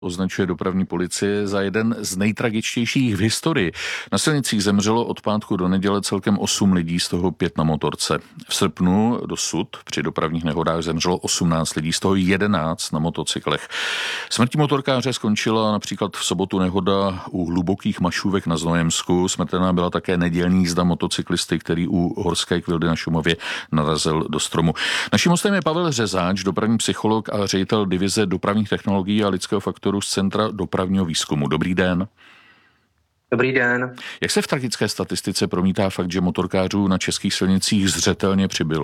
označuje dopravní policie za jeden z nejtragičtějších v historii. Na silnicích zemřelo od pátku do neděle celkem 8 lidí, z toho 5 na motorce. V srpnu dosud při dopravních nehodách zemřelo 18 lidí, z toho 11 na motocyklech. Smrtí motorkáře skončila například v sobotu nehoda u Hlubokých Mašůvek na Znojemsku. Smrtelná byla také nedělní jízda motocyklisty, který u Horské Kvildy na Šumavě narazil do stromu. Naším hostem je Pavel Řezáč, dopravní psycholog a ředitel divize dopravních technologií a lidského faktoru z Centra dopravního výzkumu. Dobrý den. Dobrý den. Jak se v tragické statistice promítá fakt, že motorkářů na českých silnicích zřetelně přibylo?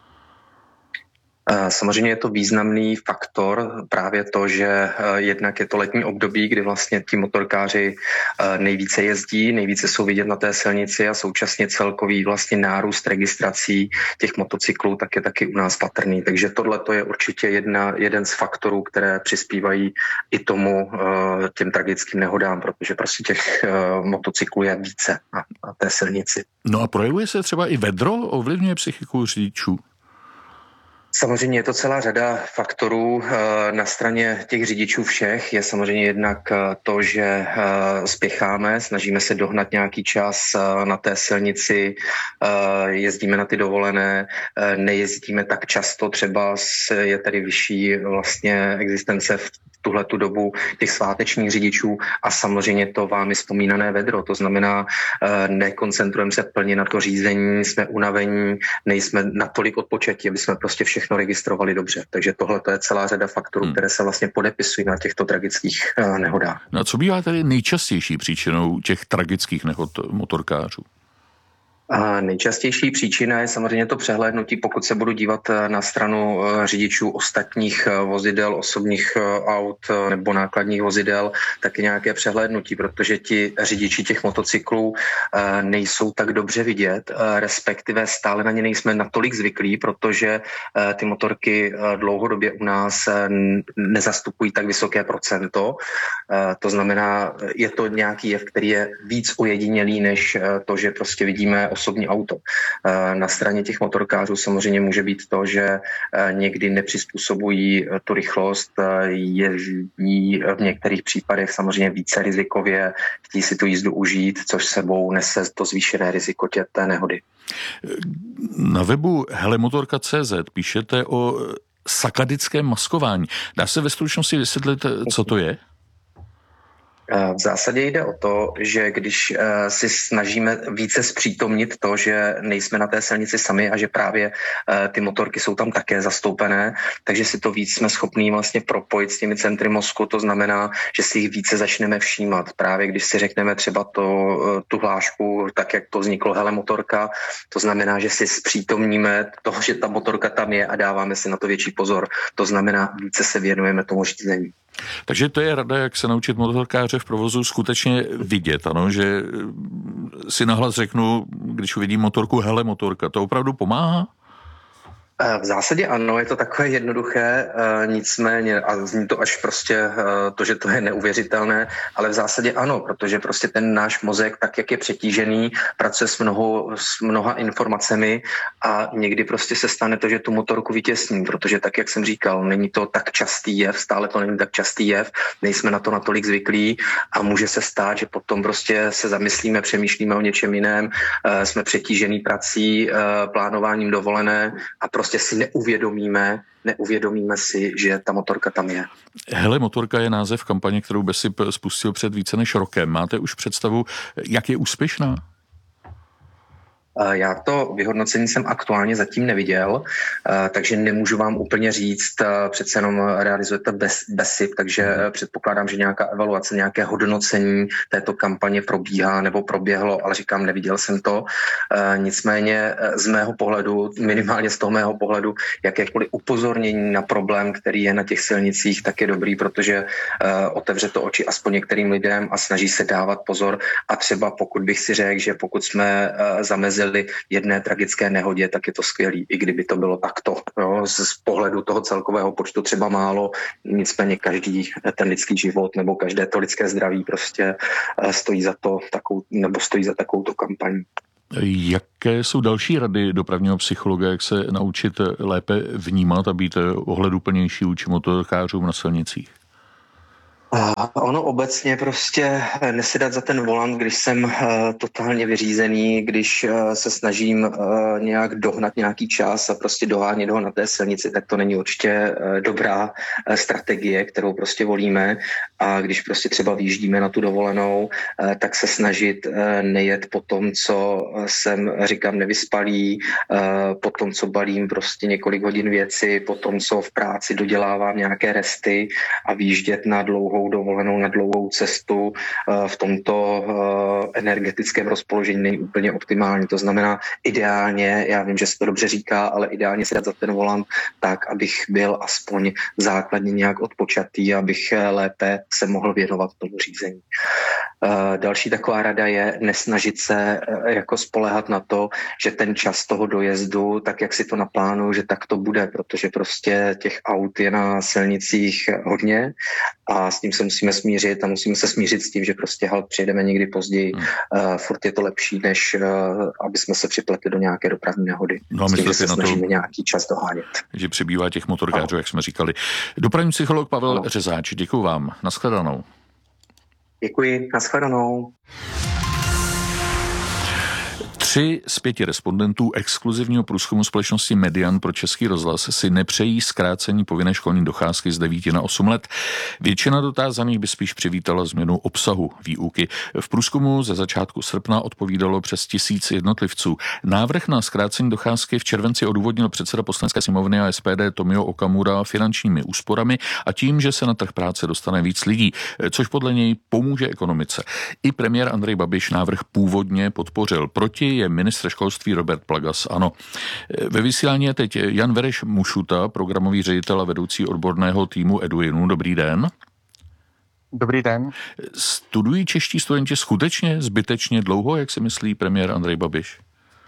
Samozřejmě je to významný faktor, právě to, že jednak je to letní období, kdy vlastně ti motorkáři nejvíce jezdí, nejvíce jsou vidět na té silnici a současně celkový vlastně nárůst registrací těch motocyklů tak je taky u nás patrný. Takže tohle je určitě jeden z faktorů, které přispívají i tomu těm tragickým nehodám, protože prostě těch motocyklů je více na té silnici. No a projevuje se třeba i vedro, ovlivňuje psychiku řidičů? Samozřejmě je to celá řada faktorů. Na straně těch řidičů všech je samozřejmě jednak to, že spěcháme, snažíme se dohnat nějaký čas na té silnici, jezdíme na ty dovolené, nejezdíme tak často, třeba je tady vyšší vlastně existence v tuhletu dobu těch svátečních řidičů a samozřejmě to vámi vzpomínané vedro. To znamená, nekoncentrujeme se plně na to řízení, jsme unavení, nejsme natolik odpočatí, aby jsme prostě všechno registrovali dobře. Takže tohle je celá řada faktorů, které se vlastně podepisují na těchto tragických nehodách. No a co bývá tedy nejčastější příčinou těch tragických nehod motorkářů? A nejčastější příčina je samozřejmě to přehlédnutí, pokud se budu dívat na stranu řidičů ostatních vozidel, osobních aut nebo nákladních vozidel, tak je nějaké přehlédnutí, protože ti řidiči těch motocyklů nejsou tak dobře vidět, respektive stále na ně nejsme natolik zvyklí, protože ty motorky dlouhodobě u nás nezastupují tak vysoké procento. To znamená, je to nějaký jev, který je víc ojedinělý, než to, že prostě vidíme osobní auto. Na straně těch motorkářů samozřejmě může být to, že někdy nepřizpůsobují tu rychlost, jezdí v některých případech samozřejmě více rizikově, chtějí si tu jízdu užít, což sebou nese to zvýšené riziko té nehody. Na webu helemotorka.cz píšete o sakadickém maskování. Dá se ve stručnosti vysvětlit, co to je? V zásadě jde o to, že když si snažíme více zpřítomnit to, že nejsme na té silnici sami a že právě ty motorky jsou tam také zastoupené, takže si to víc jsme schopní vlastně propojit s těmi centry mozku, to znamená, že si jich více začneme všímat. Právě když si řekneme třeba tu hlášku, tak jak to vzniklo helemotorka, to znamená, že si zpřítomníme toho, že ta motorka tam je a dáváme si na to větší pozor. To znamená, více se věnujeme tomu řízení. Takže to je rada, jak se naučit motorkáře v provozu skutečně vidět, ano, že si nahlas řeknu, když uvidím motorku, hele motorka, to opravdu pomáhá? V zásadě ano, je to takové jednoduché, nicméně, a zní to až prostě to, že to je neuvěřitelné, ale v zásadě ano, protože prostě ten náš mozek, tak jak je přetížený, pracuje s mnoha informacemi a někdy prostě se stane to, že tu motorku vytěsní, protože tak, jak jsem říkal, není to tak častý jev, stále to není tak častý jev, nejsme na to natolik zvyklí a může se stát, že potom prostě se zamyslíme, přemýšlíme o něčem jiném, jsme přetížený prací, plánováním dovolené a prostě si neuvědomíme si, že ta motorka tam je. Hele, motorka je název kampaně, kterou BESIP spustil před více než rokem. Máte už představu, jak je úspěšná? Já to vyhodnocení jsem aktuálně zatím neviděl, takže nemůžu vám úplně říct, přece jenom realizujete BESIP, takže předpokládám, že nějaká evaluace, nějaké hodnocení této kampaně probíhá nebo proběhlo, ale říkám, neviděl jsem to. Nicméně z mého pohledu, minimálně z toho mého pohledu, jakékoliv upozornění na problém, který je na těch silnicích, tak je dobrý, protože otevře to oči aspoň některým lidem a snaží se dávat pozor a třeba pokud bych si řekl, že pokud jsme zamezili jedné tragické nehodě, tak je to skvělý, i kdyby to bylo takto. Jo, z pohledu toho celkového počtu třeba málo, nicméně každý ten lidský život nebo každé to lidské zdraví prostě stojí za takovouto kampaní. Jaké jsou další rady dopravního psychologa, jak se naučit lépe vnímat a být ohleduplnější vůči motorkářům na silnicích? Ono obecně prostě nesedat za ten volant, když jsem totálně vyřízený, když se snažím nějak dohnat nějaký čas a prostě dohánět ho na té silnici, tak to není určitě dobrá strategie, kterou prostě volíme. A když prostě třeba vyjíždíme na tu dovolenou, tak se snažit nejet po tom, co jsem, říkám, nevyspalý, po tom, co balím prostě několik hodin věci, po tom, co v práci dodělávám nějaké resty a vyjíždět na dlouhou dovolenou, na dlouhou cestu v tomto energetickém rozpoložení není úplně optimální. To znamená ideálně, já vím, že se to dobře říká, ale ideálně si dát za ten volant tak, abych byl aspoň základně nějak odpočatý, abych lépe se mohl věnovat tomu řízení. Další taková rada je nesnažit se jako spoléhat na to, že ten čas toho dojezdu, tak jak si to naplánuju, že tak to bude, protože prostě těch aut je na silnicích hodně a s tím se musíme smířit a musíme se smířit s tím, že prostě přijedeme někdy později. Furt je to lepší, než aby jsme se připletli do nějaké dopravní nehody. No a s tím, že se na snažíme to, nějaký čas dohánět. že přibývá těch motorkářů, jak jsme říkali. Dopravní psycholog Pavel Řezáč, děkuju vám. Nashledanou. Děkuji, nashledanou. 3 z 5 respondentů exkluzivního průzkumu společnosti Median pro Český rozhlas si nepřejí zkrácení povinné školní docházky z 9 na 8 let. Většina dotázaných by spíš přivítala změnu obsahu výuky. V průzkumu ze začátku srpna odpovídalo přes 1000 jednotlivců. Návrh na zkrácení docházky v červenci odůvodnil předseda Poslanecké sněmovny a SPD Tomio Okamura finančními úsporami a tím, že se na trh práce dostane víc lidí, což podle něj pomůže ekonomice. I premiér Andrej Babiš návrh původně podpořil. Proti je ministr školství Robert Plaga. Ano. Ve vysílání je teď Jan Vereš Mušuta, programový ředitel a vedoucí odborného týmu Eduinu. Dobrý den. Dobrý den. Studují čeští studenti skutečně zbytečně dlouho, jak si myslí premiér Andrej Babiš?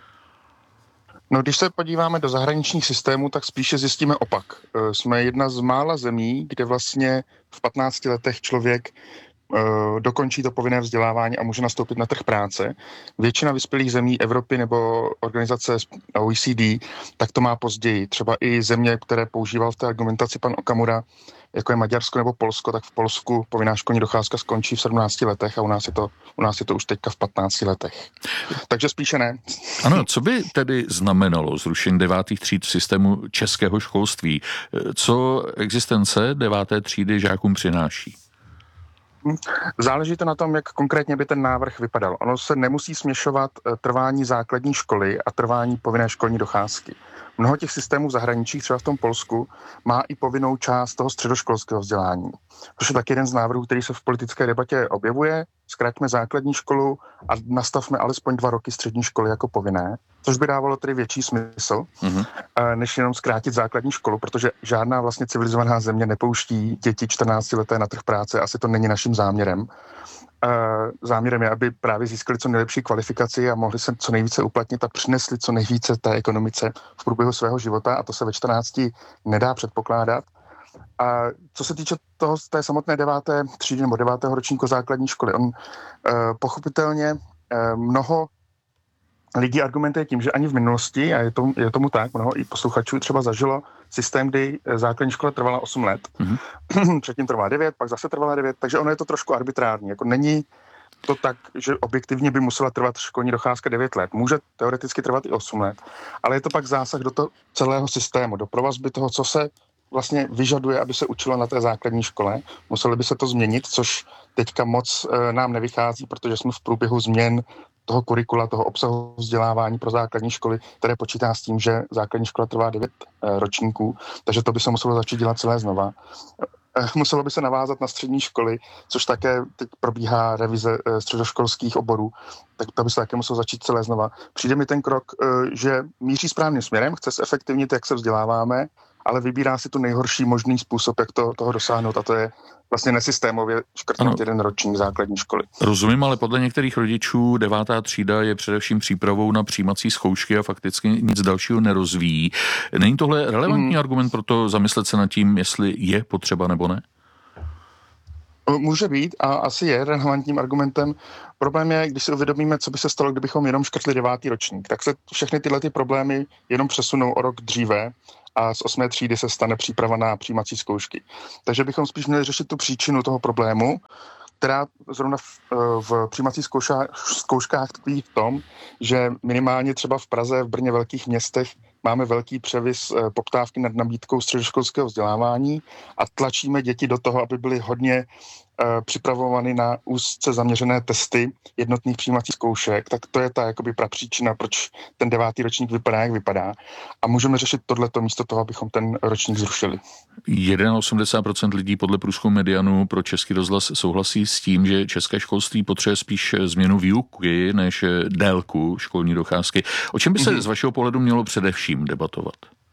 No, když se podíváme do zahraničních systémů, tak spíše zjistíme opak. Jsme jedna z mála zemí, kde vlastně v 15 letech člověk dokončí to povinné vzdělávání a může nastoupit na trh práce. Většina vyspělých zemí Evropy nebo organizace OECD, tak to má později. Třeba i země, které používal v té argumentaci pan Okamura, jako je Maďarsko nebo Polsko, tak v Polsku povinná školní docházka skončí v 17 letech a u nás je to už teďka v 15 letech. Takže spíše ne. Ano, co by tedy znamenalo zrušení 9. tříd v systému českého školství? Co existence 9. třídy žákům přináší? Záleží to na tom, jak konkrétně by ten návrh vypadal. Ono se nemusí směšovat trvání základní školy a trvání povinné školní docházky. Mnoho těch systémů v zahraničí, třeba v tom Polsku, má i povinnou část toho středoškolského vzdělání. Což je tak jeden z návrhů, který se v politické debatě objevuje. Zkraťme základní školu a nastavme alespoň 2 roky střední školy jako povinné, což by dávalo tedy větší smysl, než jenom zkrátit základní školu, protože žádná vlastně civilizovaná země nepouští děti 14leté na trh práce, asi to není naším záměrem. Záměrem je, aby právě získali co nejlepší kvalifikaci a mohli se co nejvíce uplatnit a přinesli co nejvíce té ekonomice v průběhu svého života a to se ve 14 nedá předpokládat. A co se týče té samotné 9. třídy nebo 9. ročníku základní školy, on pochopitelně mnoho lidí argumentuje tím, že ani v minulosti, a je tomu tak, mnoho i posluchačů třeba zažilo systém, kdy základní škola trvala 8 let, předtím trvala 9, pak zase trvala 9, takže ono je to trošku arbitrární. Jako není to tak, že objektivně by musela trvat školní docházka 9 let. Může teoreticky trvat i 8 let, ale je to pak zásah do toho celého systému, do provazby toho, co se vlastně vyžaduje, aby se učilo na té základní škole. Museli by se to změnit, což teďka moc nám nevychází, protože jsme v průběhu změn toho kurikula, toho obsahu vzdělávání pro základní školy, které počítá s tím, že základní škola trvá 9 ročníků, takže to by se muselo začít dělat celé znova. Muselo by se navázat na střední školy, což také teď probíhá revize středoškolských oborů, tak to by se také muselo začít celé znova. Přijde mi ten krok, že míří správným směrem, chce se efektivnit, jak se vzděláváme, ale vybírá si tu nejhorší možný způsob, jak toho dosáhnout, a to je vlastně nesystémově škrtnout jeden ročník základní školy. Rozumím, ale podle některých rodičů 9. třída je především přípravou na přijímací zkoušky a fakticky nic dalšího nerozvíjí. Není tohle relevantní argument pro to zamyslet se nad tím, jestli je potřeba nebo ne? Může být a asi je relevantním argumentem. Problém je, když si uvědomíme, co by se stalo, kdybychom jenom škrtli 9. ročník, tak se všechny tyhle ty problémy jenom přesunou o rok dříve a z 8. třídy se stane příprava na přijímací zkoušky. Takže bychom spíš měli řešit tu příčinu toho problému, která zrovna v přijímacích zkouškách tkví v tom, že minimálně třeba v Praze, v Brně, velkých městech máme velký převis poptávky nad nabídkou středoškolského vzdělávání a tlačíme děti do toho, aby byly hodně připravovány na úzce zaměřené testy jednotných přijímacích zkoušek, tak to je ta jakoby prapříčina, proč ten 9. ročník vypadá, jak vypadá. A můžeme řešit tohleto místo toho, abychom ten ročník zrušili. 81% lidí podle průzkumu Medianu pro Český rozhlas souhlasí s tím, že české školství potřebuje spíš změnu výuky než délku školní docházky. O čem by se z vašeho pohledu mělo především debatovat?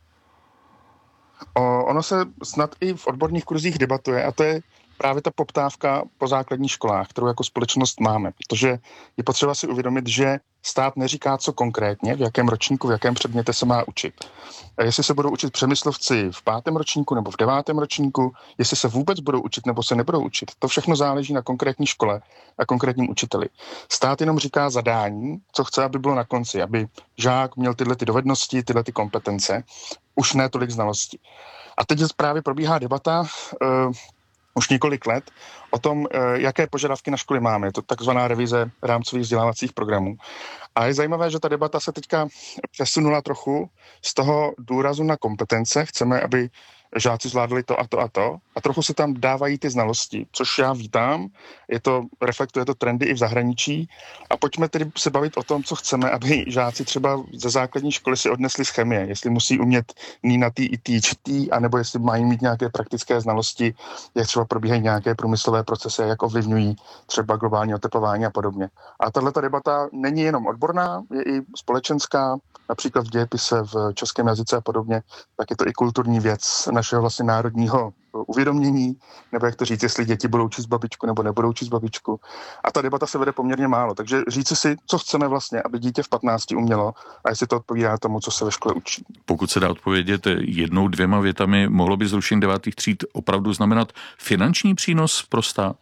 Ono se snad i v odborných kurzích debatuje a to je právě ta poptávka po základních školách, kterou jako společnost máme, protože je potřeba si uvědomit, že stát neříká, co konkrétně, v jakém ročníku, v jakém předměte se má učit. A jestli se budou učit přemyslovci v 5. ročníku nebo v 9. ročníku, jestli se vůbec budou učit nebo se nebudou učit, to všechno záleží na konkrétní škole a konkrétním učiteli. Stát jenom říká zadání, co chce, aby bylo na konci, aby žák měl tyhle ty dovednosti, tyhle ty kompetence, už ne tolik znalostí. A teď právě probíhá debata už několik let o tom, jaké požadavky na školy máme. Je to takzvaná revize rámcových vzdělávacích programů. A je zajímavé, že ta debata se teďka přesunula trochu z toho důrazu na kompetence. Chceme, aby žáci zvládli to a to a to. A trochu se tam dávají ty znalosti, což já vítám. Reflektuje to trendy i v zahraničí. A pojďme tedy se bavit o tom, co chceme, aby žáci třeba ze základní školy si odnesli z chemie. Jestli musí umět nínatý i týčtý, anebo jestli mají mít nějaké praktické znalosti, jak třeba probíhají nějaké průmyslové procesy, jak ovlivňují třeba globální oteplování a podobně. A tato debata není jenom odborná, je i společenská, například v dějepise, v českém jazyce a podobně, tak je to i kulturní věc našeho vlastně národního uvědomění, nebo jak to říct, jestli děti budou číst babičku nebo nebudou číst babičku. A ta debata se vede poměrně málo, takže říci si, co chceme vlastně, aby dítě v 15 umělo a jestli to odpovídá tomu, co se ve škole učí. Pokud se dá odpovědět 1-2 větami, mohlo by zrušení 9. tříd opravdu znamenat finanční přínos pro stát?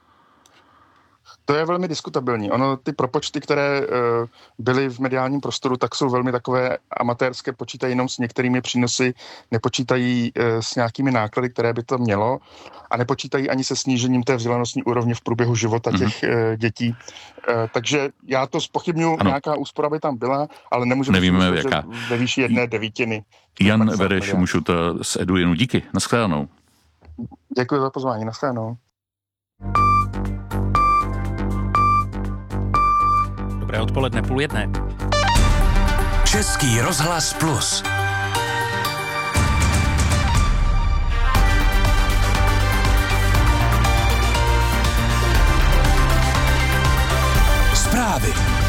To je velmi diskutabilní. Ono, ty propočty, které byly v mediálním prostoru, tak jsou velmi takové amatérské, počítají jenom s některými přínosy, nepočítají s nějakými náklady, které by to mělo a nepočítají ani se snížením té vzdělanostní úrovně v průběhu života těch dětí. Takže já to zpochybnuju, nějaká úspora by tam byla, ale nemůžeme Nevíme, že ve výši 1/9. Jan Vereš Mušuta z EduInu. Díky, nashledanou. Děkuji za pozvání, nashledanou. Dobré odpoledne, 12:30. Český rozhlas Plus. Zprávy.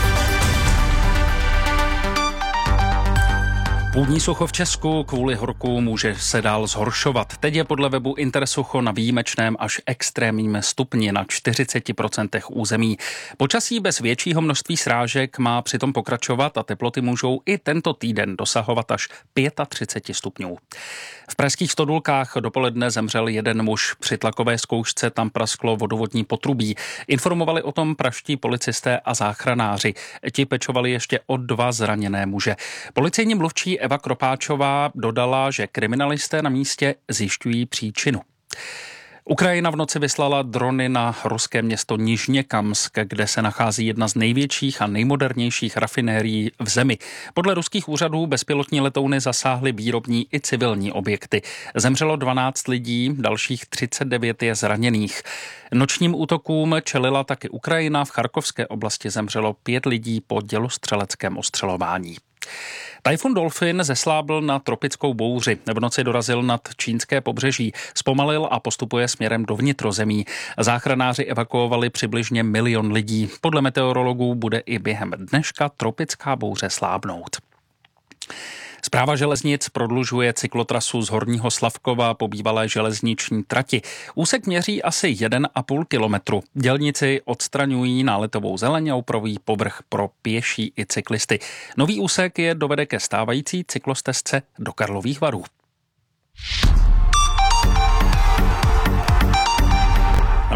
Půdní sucho v Česku kvůli horku může se dál zhoršovat. Teď je podle webu Intersucho na výjimečném až extrémním stupni na 40% území. Počasí bez většího množství srážek má přitom pokračovat a teploty můžou i tento týden dosahovat až 35 stupňů. V pražských Stodulkách dopoledne zemřel jeden muž. Při tlakové zkoušce tam prasklo vodovodní potrubí. Informovali o tom pražští policisté a záchranáři. Ti pečovali ještě o 2 zraněné muže. Policejní mluvčí Eva Kropáčová dodala, že kriminalisté na místě zjišťují příčinu. Ukrajina v noci vyslala drony na ruské město Nižněkamsk, kde se nachází jedna z největších a nejmodernějších rafinérií v zemi. Podle ruských úřadů bezpilotní letouny zasáhly výrobní i civilní objekty. Zemřelo 12 lidí, dalších 39 je zraněných. Nočním útokům čelila taky Ukrajina, v Charkovské oblasti zemřelo 5 lidí po dělostřeleckém ostřelování. Tajfun Dolphin zeslábl na tropickou bouři. V noci dorazil nad čínské pobřeží, zpomalil a postupuje směrem do vnitrozemí. Záchranáři evakuovali přibližně 1 milion lidí. Podle meteorologů bude i během dneška tropická bouře slábnout. Správa železnic prodlužuje cyklotrasu z Horního Slavkova po bývalé železniční trati. Úsek měří asi 1,5 kilometru. Dělníci odstraňují náletovou zeleň a upravují povrch pro pěší i cyklisty. Nový úsek je dovede ke stávající cyklostezce do Karlových Varů.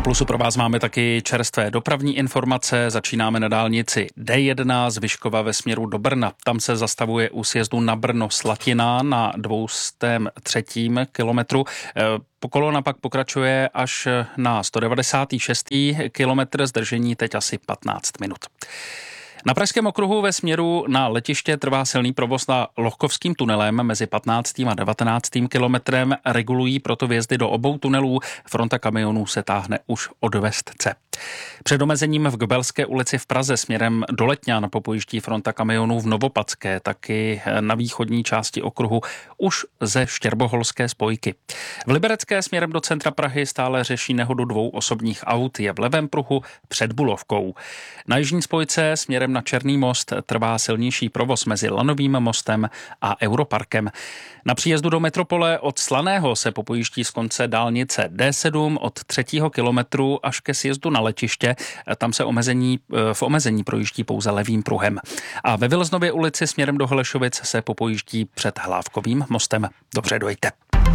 Plusu pro vás máme taky čerstvé dopravní informace. Začínáme na dálnici D1 z Vyškova ve směru do Brna. Tam se zastavuje u sjezdu na Brno-Slatina na 203. kilometru. Kolona pak pokračuje až na 196. kilometr, zdržení teď asi 15 minut. Na Pražském okruhu ve směru na letiště trvá silný provoz na Lohkovským tunelem mezi 15. a 19. kilometrem. Regulují proto vjezdy do obou tunelů. Fronta kamionů se táhne už od Vestce. Před omezením v Gobelské ulici v Praze směrem do Letňan popojíždí fronta kamionů v Novopadské, taky na východní části okruhu už ze Štěrboholské spojky. V Liberecké směrem do centra Prahy stále řeší nehodu 2 osobních aut, je v levém pruhu před Bulovkou. Na jižní spojce směrem na Černý most trvá silnější provoz mezi Lanovým mostem a Europarkem. Na příjezdu do metropole od Slaného se popojíždí z konce dálnice D7 od 3. kilometru až ke sjezdu na letiště. Tam se v omezení projíždí pouze levým pruhem. A ve Vileznově ulici směrem do Holešovic se popojíždí před Hlávkovým mostem. Dobře, dojďte.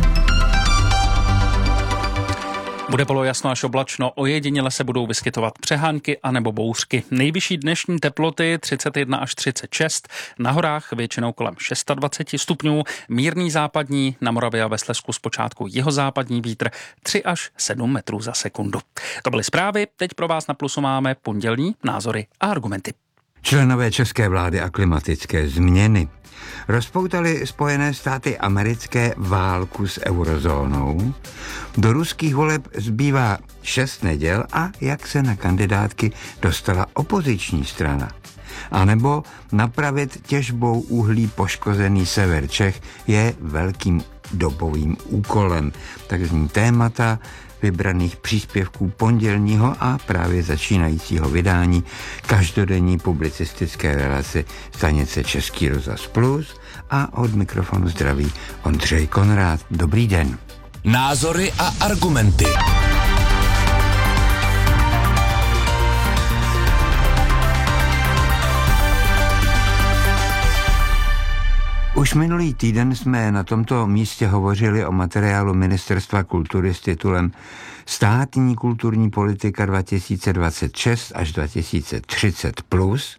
Bude polojasno až oblačno, ojediněle se budou vyskytovat přehánky anebo bouřky. Nejvyšší dnešní teploty 31 až 36, na horách většinou kolem 26 stupňů, mírný západní, na Moravě a ve Slezsku zpočátku jihozápadní vítr 3 až 7 metrů za sekundu. To byly zprávy, teď pro vás na Plusu máme pondělní názory a argumenty. Členové české vlády a klimatické změny rozpoutali Spojené státy americké válku s eurozónou. Do ruských voleb zbývá 6 neděl a jak se na kandidátky dostala opoziční strana. A nebo napravit těžbou uhlí poškozený sever Čech je velkým dobovým úkolem. Tak zní témata vybraných příspěvků pondělního a právě začínajícího vydání každodenní publicistické relace stanice Český rozhlas Plus a od mikrofonu zdraví Ondřej Konrád. Dobrý den. Názory a argumenty. Už minulý týden jsme na tomto místě hovořili o materiálu Ministerstva kultury s titulem Státní kulturní politika 2026 až 2030 plus.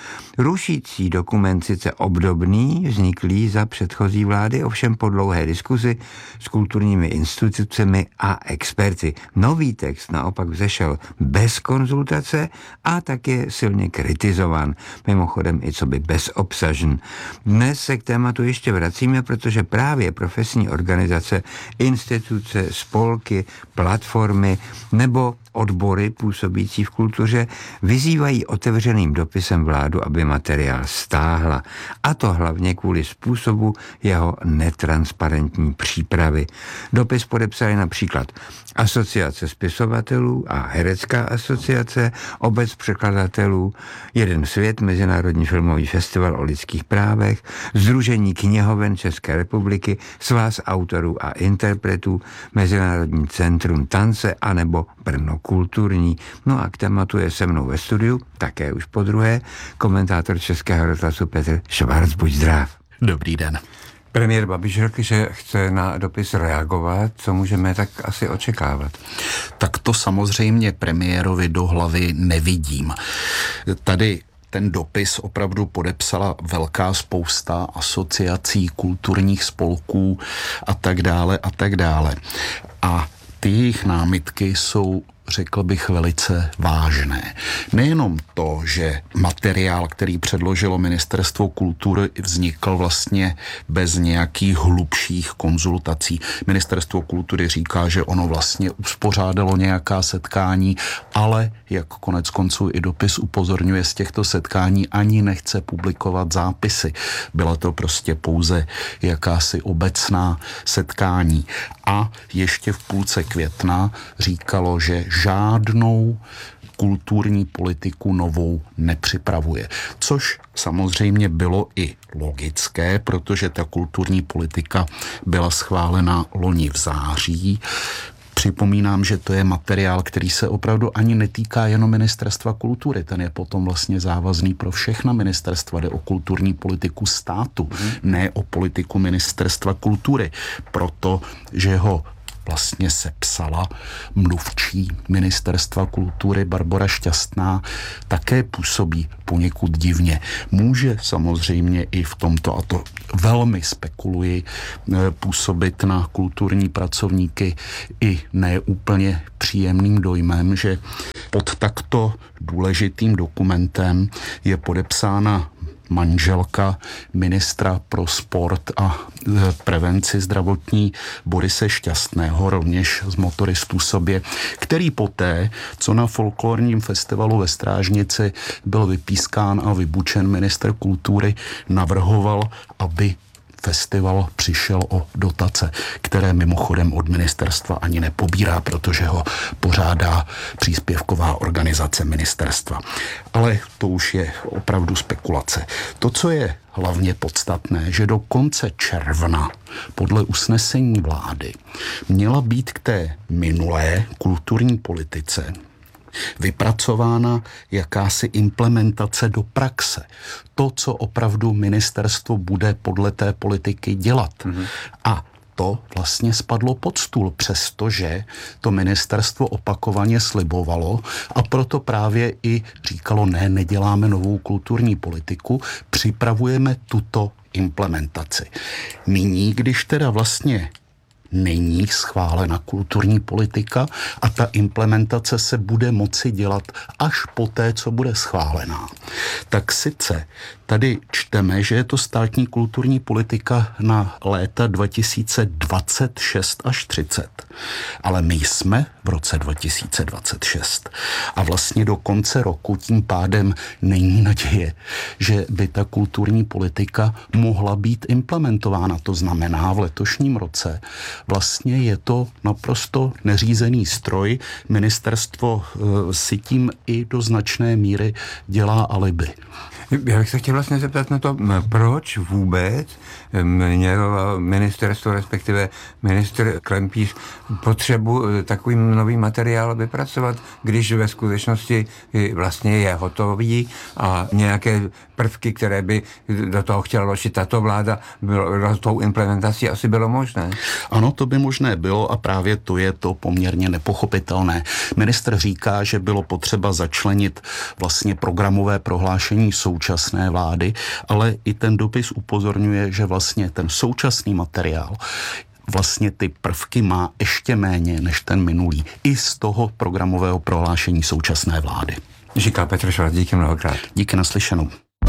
Rušící dokument sice obdobný, vzniklý za předchozí vlády, ovšem po dlouhé diskuzi s kulturními institucemi a experty. Nový text naopak vzešel bez konzultace a tak je silně kritizován, mimochodem i co by bezobsažen. Dnes se k tématu ještě vracíme, protože právě profesní organizace, instituce, spolky, platformy nebo odbory působící v kultuře vyzývají otevřeným dopisem vládu, aby materiál stáhla. A to hlavně kvůli způsobu jeho netransparentní přípravy. Dopis podepsali například Asociace spisovatelů a Herecká asociace, Obec překladatelů, Jeden svět, Mezinárodní filmový festival o lidských právech, Sdružení knihoven České republiky, Svaz autorů a interpretů, Mezinárodní centrum tance anebo Brno kulturní. No a k tématu je se mnou ve studiu, také už podruhé, komentátor Českého rozhlasu Petr Švarc. Buď zdrav. Dobrý den. Premiér Babiš řekl, že chce na dopis reagovat. Co můžeme tak asi očekávat? Tak to samozřejmě premiérovi do hlavy nevidím. Tady ten dopis opravdu podepsala velká spousta asociací, kulturních spolků a tak dále a tak dále. A ty jejich námitky jsou, řekl bych, velice vážné. Nejenom to, že materiál, který předložilo Ministerstvo kultury, vznikl vlastně bez nějakých hlubších konzultací. Ministerstvo kultury říká, že ono vlastně uspořádalo nějaká setkání, ale jak konec konců i dopis upozorňuje, z těchto setkání ani nechce publikovat zápisy. Byla to prostě pouze jakási obecná setkání. A ještě v půlce května říkalo, že žádnou kulturní politiku novou nepřipravuje. Což samozřejmě bylo i logické, protože ta kulturní politika byla schválena loni v září. Připomínám, že to je materiál, který se opravdu ani netýká jenom Ministerstva kultury. Ten je potom vlastně závazný pro všechna ministerstva. Jde o kulturní politiku státu, ne o politiku Ministerstva kultury. Protože ho vlastně sepsala mluvčí Ministerstva kultury Barbora Šťastná, také působí poněkud divně. Může samozřejmě i v tomto, a to velmi spekuluji, působit na kulturní pracovníky i neúplně příjemným dojmem, že pod takto důležitým dokumentem je podepsána manželka ministra pro sport a prevenci zdravotní Borise Šťastného, rovněž z Motoristů sobě, který poté, co na folklorním festivalu ve Strážnici byl vypískán a vybučen ministr kultury, navrhoval, aby festival přišel o dotace, které mimochodem od ministerstva ani nepobírá, protože ho pořádá příspěvková organizace ministerstva. Ale to už je opravdu spekulace. To, co je hlavně podstatné, že do konce června podle usnesení vlády měla být k té minulé kulturní politice vypracována jakási implementace do praxe. To, co opravdu ministerstvo bude podle té politiky dělat. A to vlastně spadlo pod stůl, přestože to ministerstvo opakovaně slibovalo a proto právě i říkalo, ne, neděláme novou kulturní politiku, připravujeme tuto implementaci. Nyní, když teda vlastně není schválena kulturní politika a ta implementace se bude moci dělat až poté, co bude schválená. Tak sice tady čteme, že je to státní kulturní politika na léta 2026 až 30. Ale my jsme v roce 2026. A vlastně do konce roku tím pádem není naděje, že by ta kulturní politika mohla být implementována. To znamená, v letošním roce vlastně je to naprosto neřízený stroj. Ministerstvo si tím i do značné míry dělá alibi. Já bych se chtěl vlastně zeptat na to, proč vůbec mělo ministerstvo, respektive ministr Krempíř potřebu takový nový materiál vypracovat, když ve skutečnosti vlastně je hotový a nějaké prvky, které by do toho chtěla vložit tato vláda, bylo tou implementací asi bylo možné. Ano, to by možné bylo a právě to je to poměrně nepochopitelné. Ministr říká, že bylo potřeba začlenit vlastně programové prohlášení současné vlády, ale i ten dopis upozorňuje, že vlastně ten současný materiál vlastně ty prvky má ještě méně než ten minulý. I z toho programového prohlášení současné vlády. Říká Petr Švarc, díky mnohokrát. Díky, naslyšenou.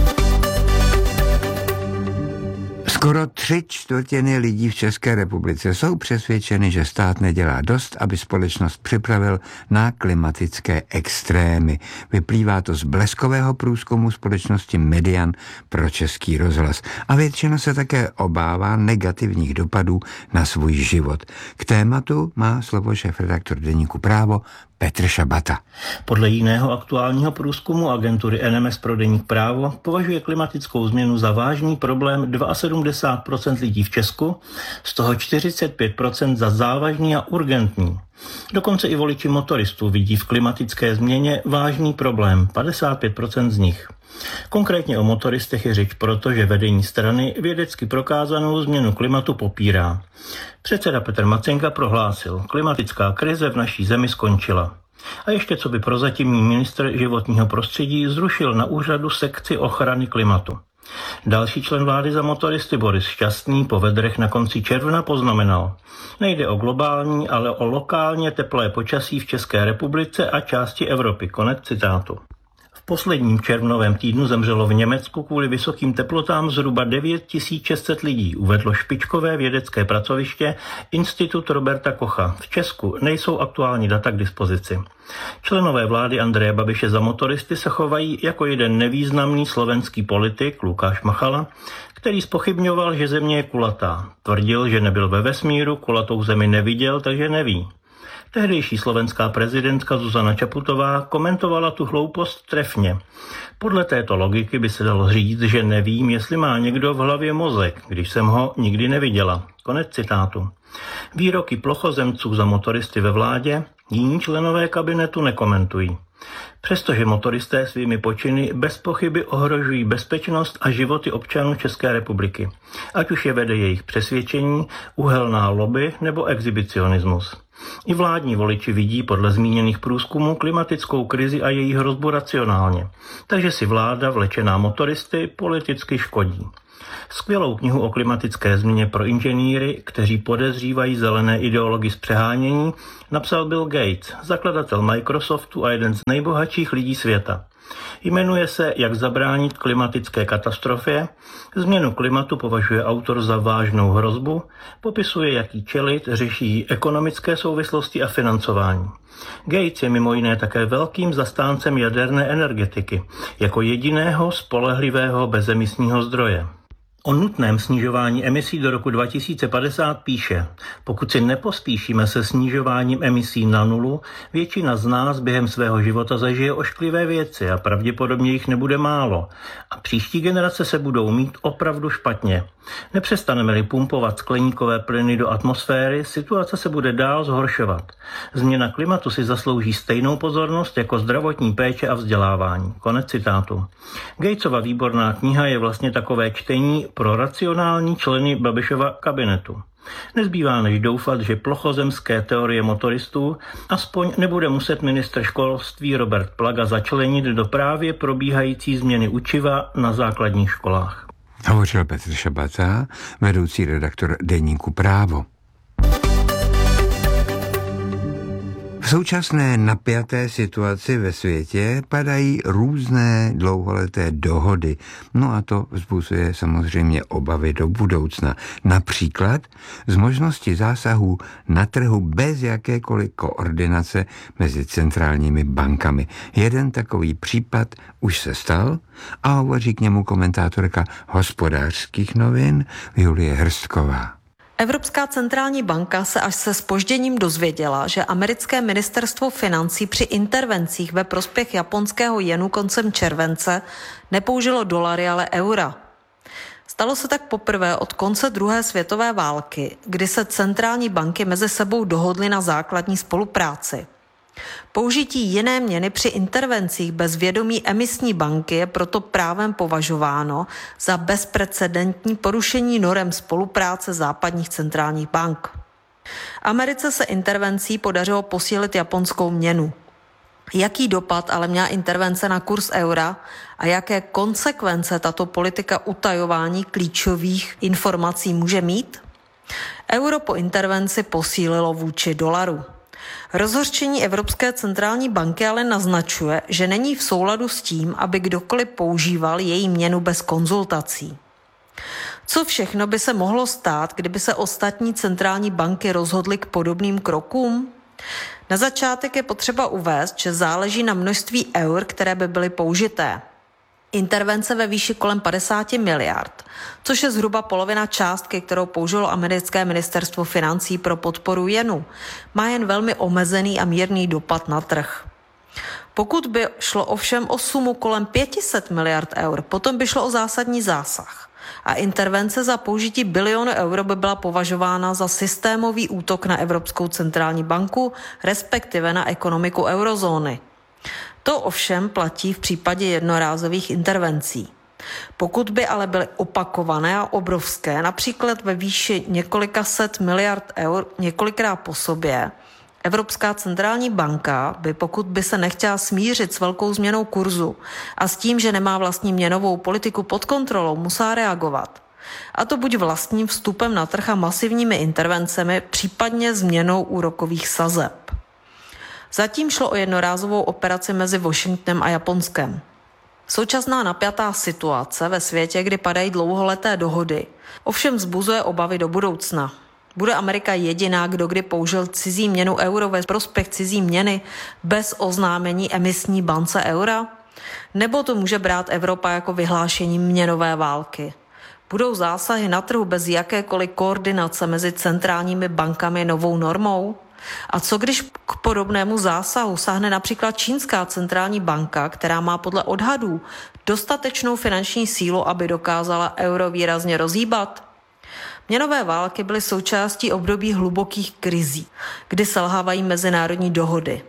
Skoro 3/4 lidí v České republice jsou přesvědčeny, že stát nedělá dost, aby společnost připravil na klimatické extrémy. Vyplývá to z bleskového průzkumu společnosti Median pro Český rozhlas. A většina se také obává negativních dopadů na svůj život. K tématu má slovo šéfredaktor deníku Právo Petr Šabata. Podle jiného aktuálního průzkumu agentury NMS pro deník Právo považuje klimatickou změnu za vážný problém 72% lidí v Česku, z toho 45% za závažný a urgentní. Dokonce i voliči motoristů vidí v klimatické změně vážný problém, 55% z nich. Konkrétně o motoristech je řeč proto, že vedení strany vědecky prokázanou změnu klimatu popírá. Předseda Petr Macenka prohlásil, klimatická krize v naší zemi skončila. A ještě co by prozatímní ministr životního prostředí zrušil na úřadu sekci ochrany klimatu. Další člen vlády za motoristy Boris Šťastný po vedrech na konci června poznamenal, nejde o globální, ale o lokálně teplé počasí v České republice a části Evropy. Konec citátu. V posledním červnovém týdnu zemřelo v Německu kvůli vysokým teplotám zhruba 9600 lidí, uvedlo špičkové vědecké pracoviště Institut Roberta Kocha. V Česku nejsou aktuální data k dispozici. Členové vlády Andreje Babiše za motoristy se chovají jako jeden nevýznamný slovenský politik Lukáš Machala, který zpochybňoval, že země je kulatá. Tvrdil, že nebyl ve vesmíru, kulatou zemi neviděl, takže neví. Tehdejší slovenská prezidentka Zuzana Čaputová komentovala tu hloupost trefně. Podle této logiky by se dalo říct, že nevím, jestli má někdo v hlavě mozek, když jsem ho nikdy neviděla. Konec citátu. Výroky plochozemců za motoristy ve vládě jiní členové kabinetu nekomentují. Přestože motoristé svými počiny bez pochyby ohrožují bezpečnost a životy občanů České republiky, ať už je vede jejich přesvědčení, uhelná lobby nebo exhibicionismus. I vládní voliči vidí podle zmíněných průzkumů klimatickou krizi a její hrozbu racionálně, takže si vláda vlečená motoristy politicky škodí. Skvělou knihu o klimatické změně pro inženýry, kteří podezřívají zelené ideology z přehánění, napsal Bill Gates, zakladatel Microsoftu a jeden z nejbohatších lidí světa. Jmenuje se Jak zabránit klimatické katastrofě, změnu klimatu považuje autor za vážnou hrozbu, popisuje, jak jí čelit, řeší ekonomické souvislosti a financování. Gates je mimo jiné také velkým zastáncem jaderné energetiky, jako jediného spolehlivého bezemisního zdroje. O nutném snižování emisí do roku 2050 píše: pokud si nepospíšíme se snižováním emisí na nulu, většina z nás během svého života zažije ošklivé věci a pravděpodobně jich nebude málo. A příští generace se budou mít opravdu špatně. Nepřestaneme-li pumpovat skleníkové plyny do atmosféry, situace se bude dál zhoršovat. Změna klimatu si zaslouží stejnou pozornost jako zdravotní péče a vzdělávání. Konec citátu. Gatesova výborná kniha je vlastně takové čtení pro racionální členy Babišova kabinetu. Nezbývá než doufat, že plochozemské teorie motoristů aspoň nebude muset ministr školství Robert Plaga začlenit do právě probíhající změny učiva na základních školách. Hovořil Petr Šabata, vedoucí redaktor deníku Právo. V současné napjaté situaci ve světě padají různé dlouholeté dohody. No a to vzbuzuje samozřejmě obavy do budoucna. Například z možnosti zásahů na trhu bez jakékoliv koordinace mezi centrálními bankami. Jeden takový případ už se stal a hovoří k němu komentátorka Hospodářských novin Julie Hrstková. Evropská centrální banka se až se zpožděním dozvěděla, že americké ministerstvo financí při intervencích ve prospěch japonského jenu koncem července nepoužilo dolary, ale eura. Stalo se tak poprvé od konce druhé světové války, kdy se centrální banky mezi sebou dohodly na základní spolupráci. Použití jiné měny při intervencích bez vědomí emisní banky je proto právem považováno za bezprecedentní porušení norem spolupráce západních centrálních bank. Americe se intervencí podařilo posílit japonskou měnu. Jaký dopad ale měla intervence na kurz eura a jaké konsekvence tato politika utajování klíčových informací může mít? Euro po intervenci posílilo vůči dolaru. Rozhořčení Evropské centrální banky ale naznačuje, že není v souladu s tím, aby kdokoliv používal její měnu bez konzultací. Co všechno by se mohlo stát, kdyby se ostatní centrální banky rozhodly k podobným krokům? Na začátek je potřeba uvést, že záleží na množství eur, které by byly použité. Intervence ve výši kolem 50 miliard, což je zhruba polovina částky, kterou použilo americké ministerstvo financí pro podporu jenu, má jen velmi omezený a mírný dopad na trh. Pokud by šlo ovšem o sumu kolem 500 miliard eur, potom by šlo o zásadní zásah. A intervence za použití bilionu euro by byla považována za systémový útok na Evropskou centrální banku, respektive na ekonomiku eurozóny. To ovšem platí v případě jednorázových intervencí. Pokud by ale byly opakované a obrovské, například ve výši několika set miliard eur několikrát po sobě, Evropská centrální banka by, pokud by se nechtěla smířit s velkou změnou kurzu a s tím, že nemá vlastní měnovou politiku pod kontrolou, musela reagovat. A to buď vlastním vstupem na trh a masivními intervencemi, případně změnou úrokových sazeb. Zatím šlo o jednorázovou operaci mezi Washingtonem a Japonskem. Současná napjatá situace ve světě, kdy padají dlouholeté dohody, ovšem vzbuzuje obavy do budoucna. Bude Amerika jediná, kdo kdy použil cizí měnu euro ve prospěch cizí měny bez oznámení emisní bance eura? Nebo to může brát Evropa jako vyhlášení měnové války? Budou zásahy na trhu bez jakékoliv koordinace mezi centrálními bankami novou normou? A co když k podobnému zásahu sáhne například čínská centrální banka, která má podle odhadů dostatečnou finanční sílu, aby dokázala euro výrazně rozhýbat? Měnové války byly součástí období hlubokých krizí, kdy selhávají mezinárodní dohody.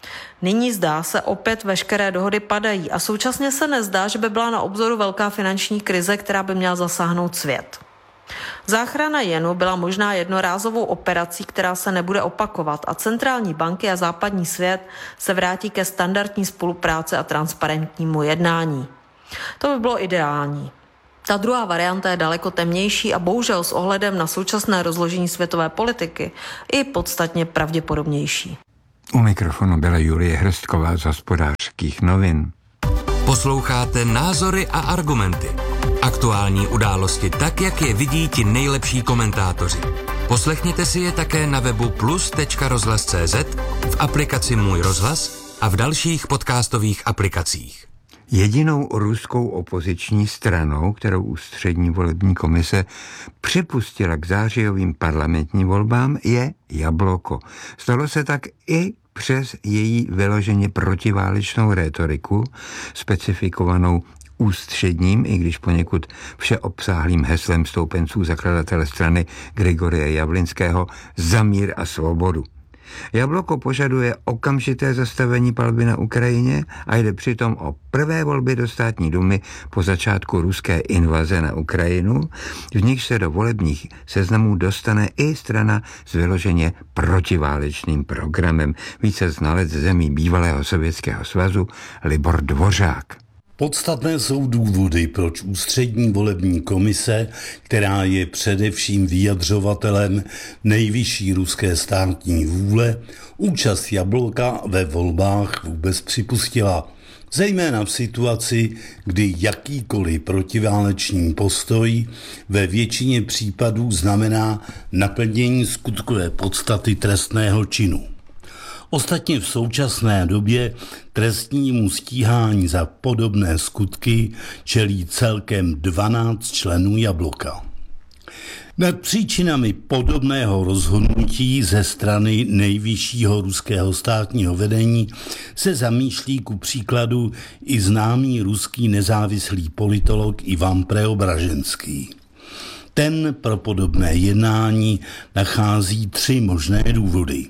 Nyní zdá se opět veškeré dohody padají a současně se nezdá, že by byla na obzoru velká finanční krize, která by měla zasáhnout svět. Záchrana jenu byla možná jednorázovou operací, která se nebude opakovat a centrální banky a západní svět se vrátí ke standardní spolupráci a transparentnímu jednání. To by bylo ideální. Ta druhá varianta je daleko temnější a bohužel s ohledem na současné rozložení světové politiky i podstatně pravděpodobnější. U mikrofonu byla Julie Hrstková z Hospodářských novin. Posloucháte Názory a argumenty. Aktuální události tak, jak je vidí ti nejlepší komentátoři. Poslechněte si je také na webu plus.rozhlas.cz, v aplikaci Můj rozhlas a v dalších podcastových aplikacích. Jedinou ruskou opoziční stranou, kterou Ústřední volební komise připustila k zářijovým parlamentním volbám, je Jabloko. Stalo se tak i přes její vyloženě protiválečnou rétoriku, specifikovanou ústředním, i když poněkud všeobsáhlým heslem stoupenců zakladatele strany Grigoria Javlinského za mír a svobodu. Jabloko požaduje okamžité zastavení palby na Ukrajině a jde přitom o prvé volby do státní dumy po začátku ruské invaze na Ukrajinu, v nich se do volebních seznamů dostane i strana s vyloženě protiválečným programem. Více znalec zemí bývalého Sovětského svazu Libor Dvořák. Podstatné jsou důvody, proč Ústřední volební komise, která je především vyjadřovatelem nejvyšší ruské státní vůle, účast Jablka ve volbách vůbec připustila. Zejména v situaci, kdy jakýkoliv protiválečný postoj ve většině případů znamená naplnění skutkové podstaty trestného činu. Ostatně v současné době trestnímu stíhání za podobné skutky čelí celkem 12 členů Jabloka. Nad příčinami podobného rozhodnutí ze strany nejvyššího ruského státního vedení se zamýšlí ku příkladu i známý ruský nezávislý politolog Ivan Preobraženský. Ten pro podobné jednání nachází 3 možné důvody.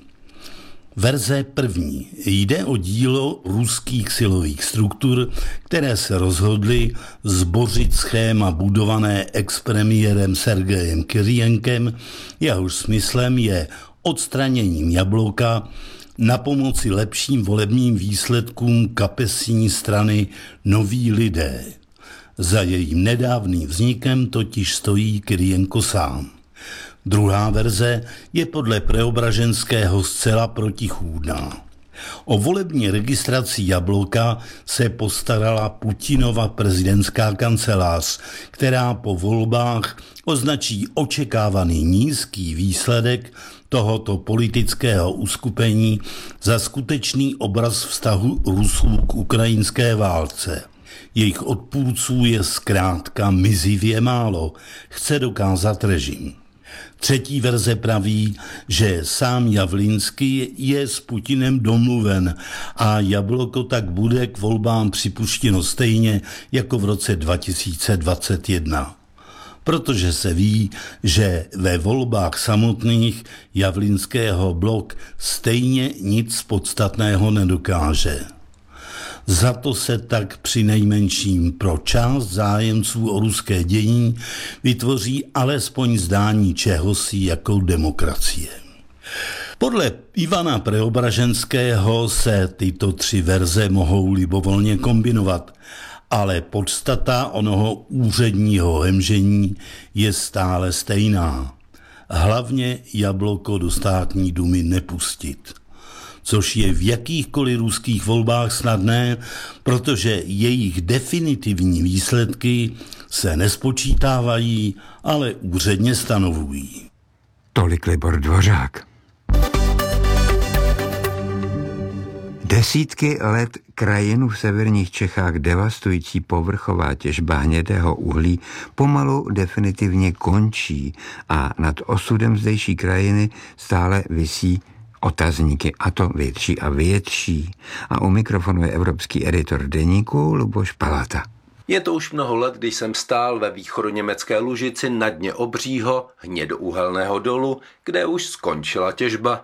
Verze první. Jde o dílo ruských silových struktur, které se rozhodly zbořit schéma budované expremiérem Sergejem Kirijenkem, jehož smyslem je odstraněním Jabloka na pomoci lepším volebním výsledkům kapesní strany Noví lidé. Za jejím nedávným vznikem totiž stojí Kirijenko sám. Druhá verze je podle Preobraženského zcela protichůdná. O volební registraci Jabloka se postarala Putinova prezidentská kancelář, která po volbách označí očekávaný nízký výsledek tohoto politického uskupení za skutečný obraz vztahu Rusů k ukrajinské válce. Jejich odpůrců je zkrátka mizivě málo, chce dokázat režim. Třetí verze praví, že sám Javlinský je s Putinem domluven a Jabloko tak bude k volbám připuštěno stejně jako v roce 2021. Protože se ví, že ve volbách samotných Javlinského blok stejně nic podstatného nedokáže. Za to se tak přinejmenším pro část zájemců o ruské dění vytvoří alespoň zdání čehosi jako demokracie. Podle Ivana Preobraženského se tyto 3 verze mohou libovolně kombinovat, ale podstata onoho úředního hemžení je stále stejná. Hlavně Jabloko do státní dumy nepustit. Což je v jakýchkoliv ruských volbách snadné, protože jejich definitivní výsledky se nespočítávají, ale úředně stanovují. Tolik Libor Dvořák. Desítky let krajinu v severních Čechách devastující povrchová těžba hnědého uhlí pomalu definitivně končí a nad osudem zdejší krajiny stále visí otazníky, a to větší a větší. A u mikrofonu je evropský editor deníku Luboš Palata. Je to už mnoho let, když jsem stál ve východoněmecké Lužici na dně obřího hnědouhelného dolu, kde už skončila těžba.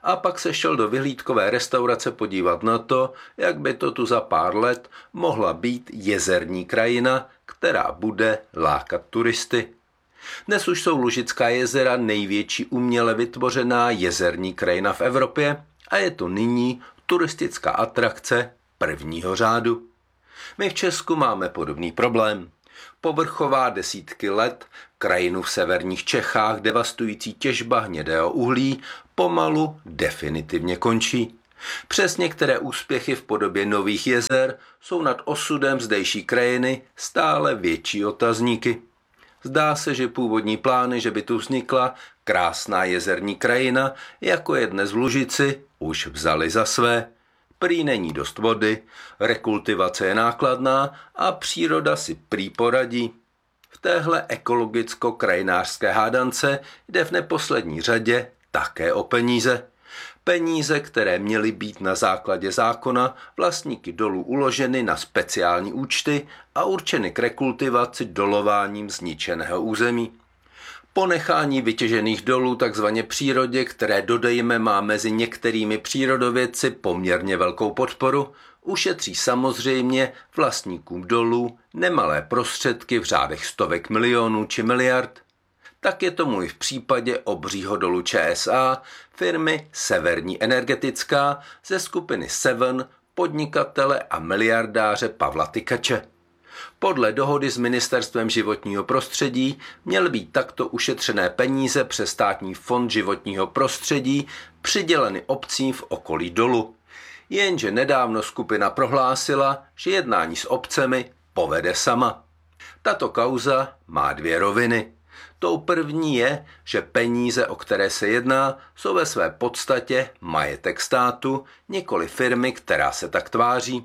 a pak se šel do vyhlídkové restaurace podívat na to, jak by to tu za pár let mohla být jezerní krajina, která bude lákat turisty. Dnes už jsou Lužická jezera největší uměle vytvořená jezerní krajina v Evropě a je to nyní turistická atrakce prvního řádu. My v Česku máme podobný problém. Povrchová desítky let krajinu v severních Čechách devastující těžba hnědého uhlí pomalu definitivně končí. Přes některé úspěchy v podobě nových jezer jsou nad osudem zdejší krajiny stále větší otazníky. Zdá se, že původní plány, že by tu vznikla krásná jezerní krajina, jako je dnes v Lužici, už vzali za své. Prý není dost vody, rekultivace je nákladná a příroda si prý poradí. V téhle ekologicko-krajinářské hádance jde v neposlední řadě také o peníze. Peníze, které měly být na základě zákona vlastníky dolů uloženy na speciální účty a určeny k rekultivaci dolováním zničeného území. Ponechání vytěžených dolů takzvaně přírodě, které dodejme má mezi některými přírodovědci poměrně velkou podporu, ušetří samozřejmě vlastníkům dolů nemalé prostředky v řádech stovek milionů či miliard. Tak je tomu i v případě obřího dolu ČSA, firmy Severní energetická ze skupiny Seven, podnikatele a miliardáře Pavla Tykače. Podle dohody s Ministerstvem životního prostředí měly být takto ušetřené peníze přes Státní fond životního prostředí přiděleny obcím v okolí dolu. Jenže nedávno skupina prohlásila, že jednání s obcemi povede sama. Tato kauza má dvě roviny. Tou první je, že peníze, o které se jedná, jsou ve své podstatě majetek státu, nikoli firmy, která se tak tváří.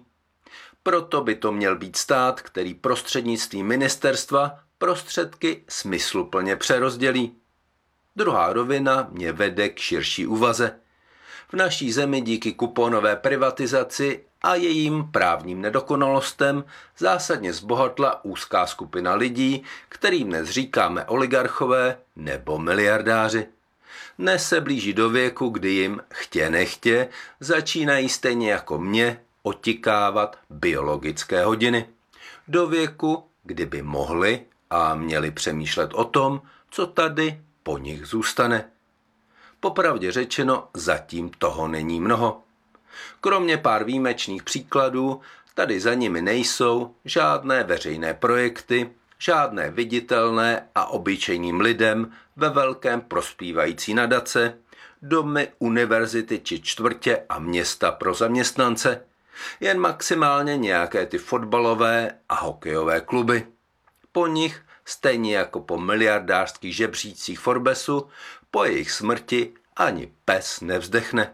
Proto by to měl být stát, který prostřednictvím ministerstva prostředky smysluplně přerozdělí. Druhá rovina mě vede k širší úvaze. V naší zemi díky kuponové privatizaci a jejím právním nedokonalostem zásadně zbohatla úzká skupina lidí, kterým dnes říkáme oligarchové nebo miliardáři. Dnes se blíží do věku, kdy jim chtě nechtě začínají stejně jako mě otikávat biologické hodiny. Do věku, kdyby mohli a měli přemýšlet o tom, co tady po nich zůstane. Popravdě řečeno, zatím toho není mnoho. Kromě pár výjimečných příkladů, tady za nimi nejsou žádné veřejné projekty, žádné viditelné a obyčejným lidem ve velkém prospívající nadace, domy, univerzity či čtvrtě a města pro zaměstnance, jen maximálně nějaké ty fotbalové a hokejové kluby. Po nich, stejně jako po miliardářských žebřících Forbesu, po jejich smrti ani pes nevzdechne.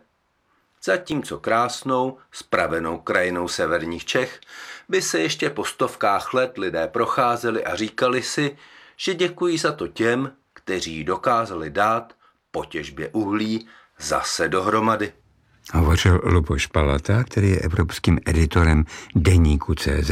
Zatímco krásnou, spravenou krajinou severních Čech by se ještě po stovkách let lidé procházeli a říkali si, že děkují za to těm, kteří ji dokázali dát po těžbě uhlí zase dohromady. Hovořil Luboš Palata, který je evropským editorem deníku CZ.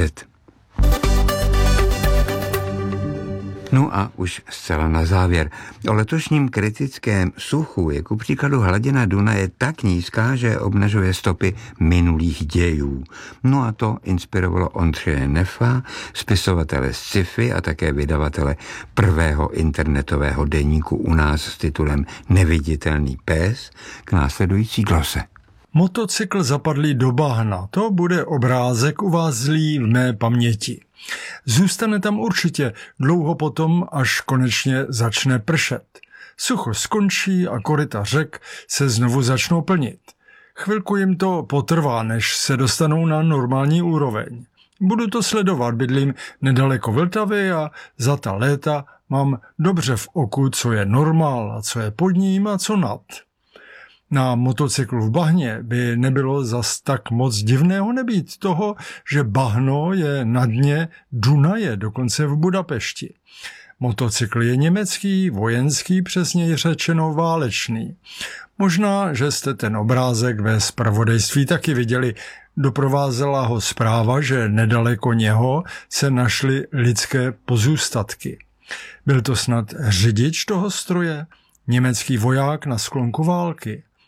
No a už zcela na závěr. O letošním kritickém suchu je ku příkladu hladina Dunaje tak nízká, že obnažuje stopy minulých dějů. No a to inspirovalo Ondřeje Neffa, spisovatele z sci-fi a také vydavatele prvého internetového deníku u nás s titulem Neviditelný pes k následující glose. Motocykl zapadlý do bahna, to bude obrázek uvázlý v mé paměti. Zůstane tam určitě dlouho potom, až konečně začne pršet. Sucho skončí a koryta řek se znovu začnou plnit. Chvilku jim to potrvá, než se dostanou na normální úroveň. Budu to sledovat, bydlím nedaleko Vltavy a za ta léta mám dobře v oku, co je normál a co je pod ním a co nad. Na motocyklu v bahně by nebylo zas tak moc divného nebýt toho, že bahno je na dně Dunaje, dokonce v Budapešti. Motocykl je německý, vojenský, přesněji řečeno válečný. Možná, že jste ten obrázek ve zpravodajství taky viděli. Doprovázela ho zpráva, že nedaleko něho se našly lidské pozůstatky. Byl to snad řidič toho stroje? Německý voják na sklonku války.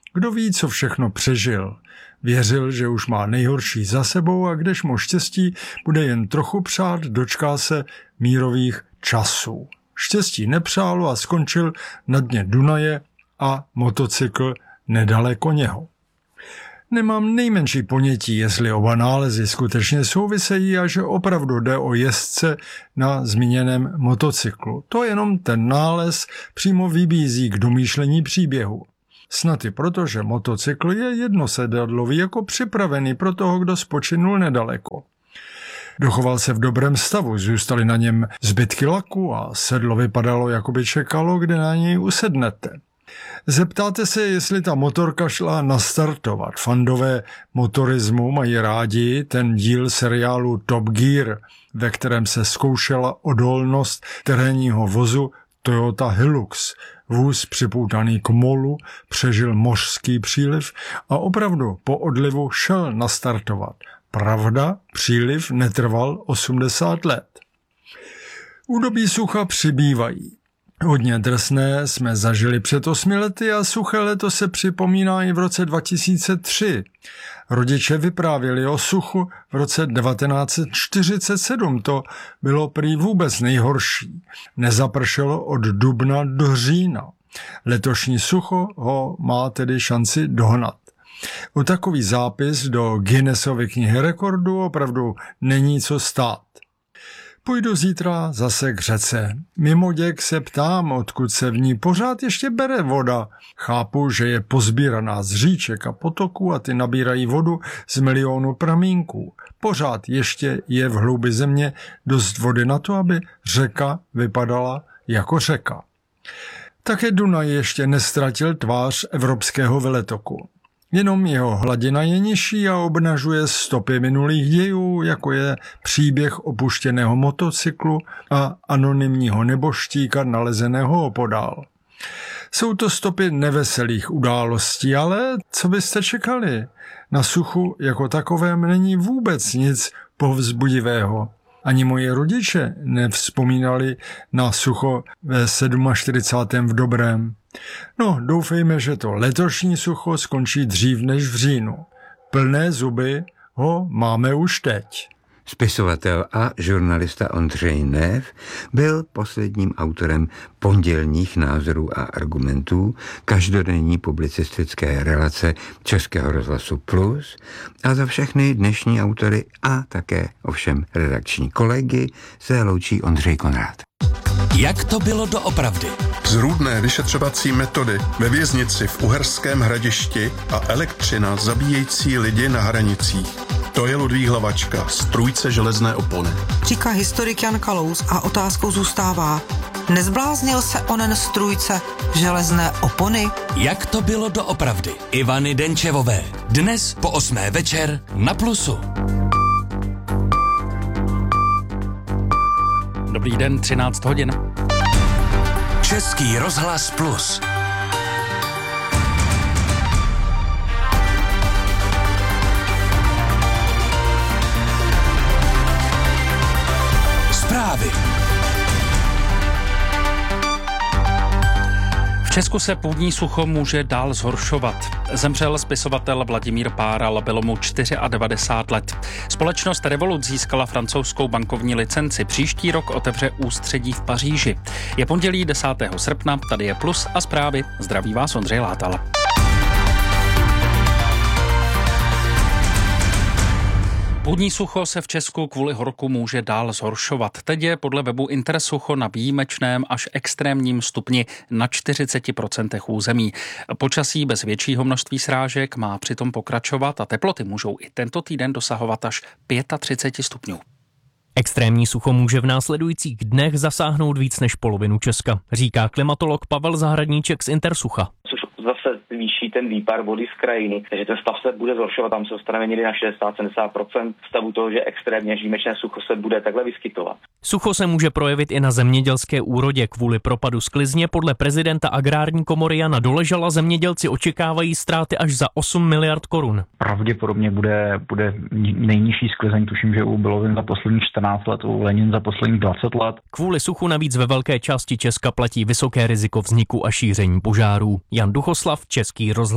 Kdo ví, co všechno přežil. Věřil, že už má nejhorší za sebou a když mu štěstí bude jen trochu přát, dočká se mírových časů. Štěstí nepřálo a skončil na dně Dunaje a motocykl nedaleko něho. Nemám nejmenší ponětí, jestli oba nálezy skutečně souvisejí a že opravdu jde o jezdce na zmíněném motocyklu. To jenom ten nález přímo vybízí k domýšlení příběhu. Snad i proto, že motocykl je jednosedadlový, jako připravený pro toho, kdo spočinul nedaleko. Dochoval se v dobrém stavu, zůstaly na něm zbytky laku a sedlo vypadalo, jako by čekalo, kde na něj usednete. Zeptáte se, jestli ta motorka šla nastartovat. Fandové motorismu mají rádi ten díl seriálu Top Gear, ve kterém se zkoušela odolnost terénního vozu Toyota Hilux. Vůz připoutaný k molu přežil mořský příliv a opravdu po odlivu šel nastartovat. Pravda, příliv netrval 80 let. Údobí sucha přibývají. Hodně drsné jsme zažili před 8 lety a suché leto se připomíná i v roce 2003. Rodiče vyprávěli o suchu v roce 1947. To bylo prý vůbec nejhorší. Nezapršelo od dubna do října. Letošní sucho ho má tedy šanci dohnat. O takový zápis do Guinnessovy knihy rekordů opravdu není co stát. Půjdu zítra zase k řece. Mimoděk se ptám, odkud se v ní pořád ještě bere voda. Chápu, že je pozbíraná z říček a potoků a ty nabírají vodu z milionu pramínků. Pořád ještě je v hloubi země dost vody na to, aby řeka vypadala jako řeka. Také Dunaj ještě nestratil tvář evropského veletoku. Jenom jeho hladina je nižší a obnažuje stopy minulých dějů, jako je příběh opuštěného motocyklu a anonymního neboštíka nalezeného opodál. Jsou to stopy neveselých událostí, ale co byste čekali? Na suchu jako takovém není vůbec nic povzbudivého. Ani moje rodiče nevzpomínali na sucho ve 47. v dobrém. No, doufejme, že to letošní sucho skončí dřív než v říjnu. Plné zuby ho máme už teď. Spisovatel a žurnalista Ondřej Nev byl posledním autorem pondělních názorů a argumentů každodenní publicistické relace Českého rozhlasu Plus a za všechny dnešní autory a také ovšem redakční kolegy se loučí Ondřej Konrád. Jak to bylo doopravdy? Zrůdné vyšetřovací metody ve věznici v Uherském Hradišti a elektřina zabíjející lidi na hranicích. To je Ludvík Hlavačka, strůjce železné opony. Říká historik Jan Kalous a otázkou zůstává, nezbláznil se onen strůjce železné opony? Jak to bylo doopravdy? Ivany Denčevové. Dnes po 8. večer na Plusu. Dobrý den, 13 hodin. Český rozhlas Plus. Zprávy. V Česku se půdní sucho může dál zhoršovat. Zemřel spisovatel Vladimír Páral, bylo mu 94 let. Společnost Revolut získala francouzskou bankovní licenci. Příští rok otevře ústředí v Paříži. Je pondělí 10. srpna, tady je Plus a zprávy. Zdraví vás Ondřej Látal. Půdní sucho se v Česku kvůli horku může dál zhoršovat. Teď je podle webu Intersucho na výjimečném až extrémním stupni na 40% území. Počasí bez většího množství srážek má přitom pokračovat a teploty můžou i tento týden dosahovat až 35 stupňů. Extrémní sucho může v následujících dnech zasáhnout víc než polovinu Česka, říká klimatolog Pavel Zahradníček z Intersucha. Což zase zvýší ten výpar vody z krajiny, takže ten stav se bude zhoršovat, tam se dostaneme někdy na 60-70% stavu toho, že extrémně výjimečné sucho se bude takhle vyskytovat. Sucho se může projevit i na zemědělské úrodě. Kvůli propadu sklizně podle prezidenta Agrární komory Jana Doležala zemědělci očekávají ztráty až za 8 miliard korun. Pravděpodobně bude nejnižší sklizeň, tuším, že u Bilovin za posledních 14 let, u Lenin za posledních 20 let. Kvůli suchu navíc ve velké části Česka platí vysoké riziko vzniku a šíření požárů. Jan Duchoslav, Český rozhlas.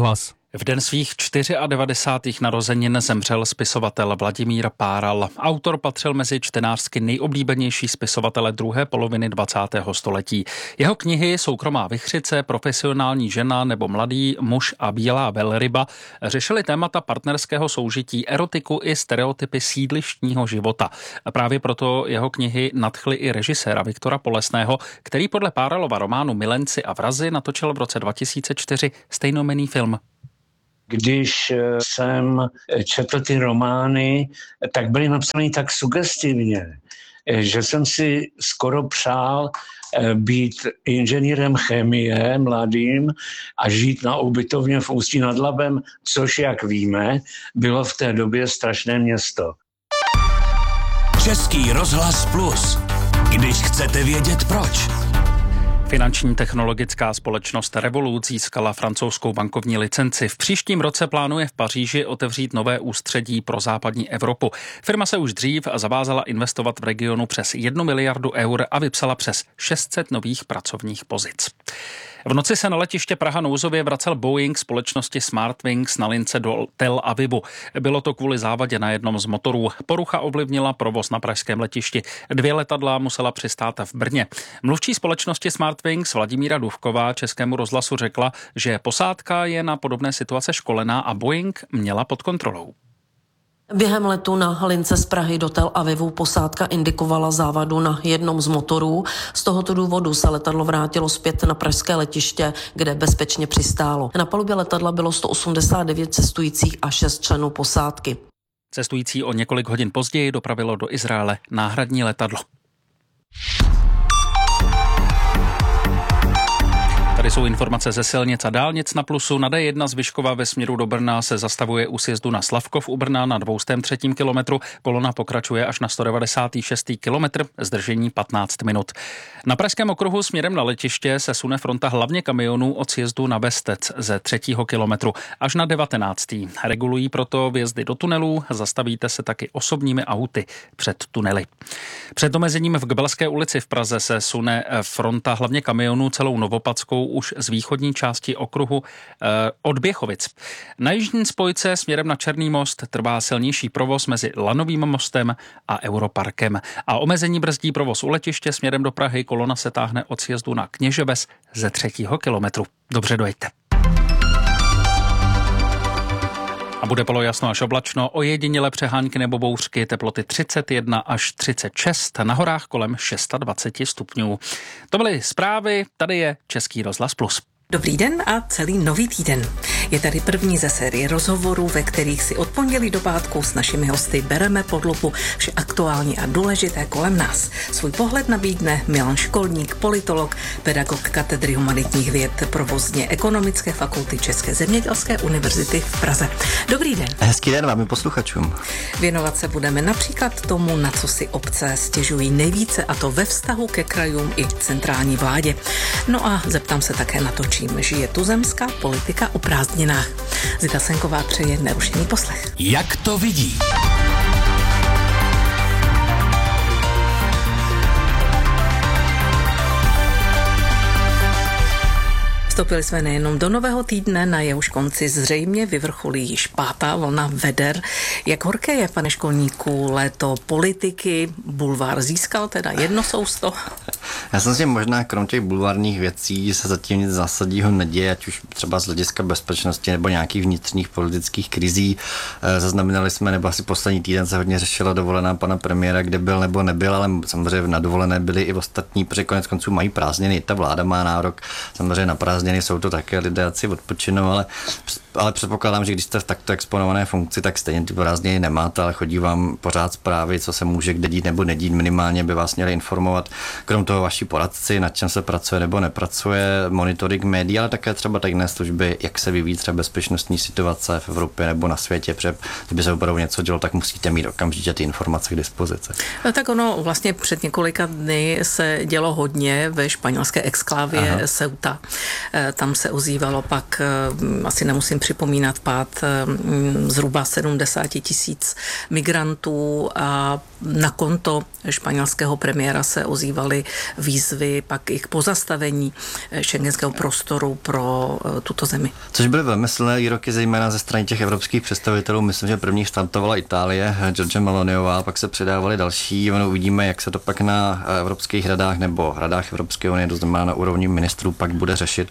V den svých 94. narozenin zemřel spisovatel Vladimír Páral. Autor patřil mezi čtenářsky nejoblíbenější spisovatele druhé poloviny 20. století. Jeho knihy Soukromá vichřice, Profesionální žena nebo Mladý muž a bílá velryba řešily témata partnerského soužití, erotiku i stereotypy sídlištního života. A právě proto jeho knihy nadchly i režiséra Viktora Polesného, který podle Páralova románu Milenci a vrazi natočil v roce 2004 stejnojmenný film. Když jsem četl ty romány, tak byly napsané tak sugestivně, že jsem si skoro přál být inženýrem chemie mladým a žít na ubytovně v Ústí nad Labem, což, jak víme, bylo v té době strašné město. Český rozhlas Plus. Když chcete vědět proč. Finanční technologická společnost Revolut získala francouzskou bankovní licenci. V příštím roce plánuje v Paříži otevřít nové ústředí pro západní Evropu. Firma se už dřív zavázala investovat v regionu přes 1 miliardu eur a vypsala přes 600 nových pracovních pozic. V noci se na letiště Praha nouzově vracel Boeing společnosti Smartwings na lince do Tel Avivu. Bylo to kvůli závadě na jednom z motorů. Porucha ovlivnila provoz na pražském letišti. 2 letadla musela přistát v Brně. Mluvčí společnosti Smartwings Vladimíra Dufková Českému rozhlasu řekla, že posádka je na podobné situace školená a Boeing měla pod kontrolou. Během letu na lince z Prahy do Tel Avivu posádka indikovala závadu na jednom z motorů. Z tohoto důvodu se letadlo vrátilo zpět na pražské letiště, kde bezpečně přistálo. Na palubě letadla bylo 189 cestujících a 6 členů posádky. Cestující o několik hodin později dopravilo do Izraele náhradní letadlo. Tady jsou informace ze silnic a dálnic na Plusu. Na D1 z Vyškova ve směru do Brna se zastavuje u sjezdu na Slavkov u Brna na 203. kilometru. Kolona pokračuje až na 196. kilometr, zdržení 15 minut. Na Pražském okruhu směrem na letiště se sune fronta hlavně kamionů od sjezdu na Bestec ze 3. kilometru až na 19. Regulují proto vjezdy do tunelů, zastavíte se taky osobními auty před tunely. Před omezením v Gbelské ulici v Praze se sune fronta hlavně kamionů celou Novopadskou už z východní části okruhu od Běchovic. Na jižní spojce směrem na Černý most trvá silnější provoz mezi Lanovým mostem a Europarkem. A omezení brzdí provoz u letiště směrem do Prahy, kolona se táhne od sjezdu na Kněževes ze 3. kilometru. Dobře dojďte. A bude polojasno až oblačno, ojediněle přehánky nebo bouřky, teploty 31 až 36, na horách kolem 26 stupňů. To byly zprávy, tady je Český rozhlas Plus. Dobrý den a celý nový týden. Je tady první ze série rozhovorů, ve kterých si od pondělí do pátku s našimi hosty bereme pod lupu vše aktuální a důležité kolem nás. Svůj pohled nabídne Milan Školník, politolog, pedagog katedry humanitních věd, provozně ekonomické fakulty České zemědělské univerzity v Praze. Dobrý den. Hezký den vám i posluchačům. Věnovat se budeme například tomu, na co si obce stěžují nejvíce, a to ve vztahu ke krajům i centrální vládě. No a zeptám se také na to, čím žije tuzemská politika o prázdninách. Zita Senková přeje nerušený poslech. Jak to vidí? Vstoupili jsme nejenom do nového týdne, na jehož konci zřejmě vyvrcholí již 5. vlna veder. Jak horké je, pane Školníku, léto politiky? Bulvár získal teda jedno sousto? Já jsem si možná krom těch bulvárních věcí se zatím nic zásadního neděje, ať už třeba z hlediska bezpečnosti nebo nějakých vnitřních politických krizí. Zaznamenali jsme, nebo asi poslední týden se hodně řešila dovolená pana premiéra, kde byl nebo nebyl, ale samozřejmě na dovolené byli i ostatní, protože konec konců mají prázdniny, ta vláda má nárok samozřejmě na prázdniny, jsou to také lidé, ať si odpočinou, ale předpokládám, že když jste v takto exponované funkci, tak stejně ty prázdniny nemáte, ale chodí vám pořád zprávy, co se může kde dít nebo nedít, minimálně by vás měli informovat. Krom toho vaši poradci, nad čem se pracuje nebo nepracuje, monitoring médií, ale také třeba tajné služby, jak se vyvíjí třeba bezpečnostní situace v Evropě nebo na světě, protože kdyby se opravdu něco dělo, tak musíte mít okamžitě ty informace k dispozici. No tak ono vlastně před několika dny se dělo hodně ve španělské exklávě Ceuta. Tam se ozývalo pak, asi nemusím připomínat, pád zhruba 70 000 migrantů a na konto španělského premiéra se ozývaly výzvy pak i k pozastavení šengenského prostoru pro tuto zemi. Což byly velmi silné výroky, zejména ze strany těch evropských představitelů. Myslím, že první startovala Itálie, Giorgia Meloniová, pak se přidávali další. Uvidíme, jak se to pak na evropských radách nebo radách Evropské unie, to znamená na úrovni ministrů, pak bude řešit.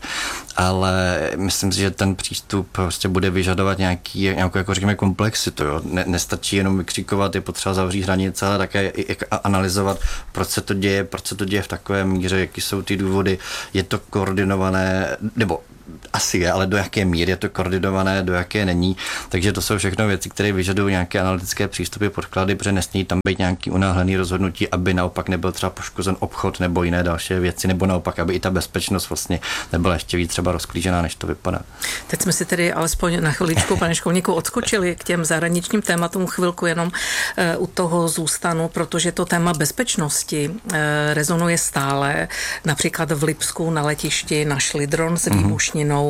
Ale myslím si, že ten přístup prostě bude vyžadovat nějakou jako řekněme komplexitu. Jo? Nestačí jenom vykřikovat, je potřeba zavřít hranice, ale také analyzovat, proč se to děje v takové míře, jaký jsou ty důvody, je to koordinované, nebo asi je, ale do jaké míry je to koordinované, do jaké není. Takže to jsou všechno věci, které vyžadují nějaké analytické přístupy, podklady, protože nesmí tam být nějaký unáhlený rozhodnutí, aby naopak nebyl třeba poškozen obchod nebo jiné další věci, nebo naopak, aby i ta bezpečnost vlastně nebyla ještě víc třeba rozklížená, než to vypadá. Teď jsme si tedy alespoň na chviličku, pane školníku, odskočili k těm zahraničním tématům, chvilku jenom u toho zůstanu, protože to téma bezpečnosti rezonuje stále. Například v Lipsku na letišti našli dron s výbušninou.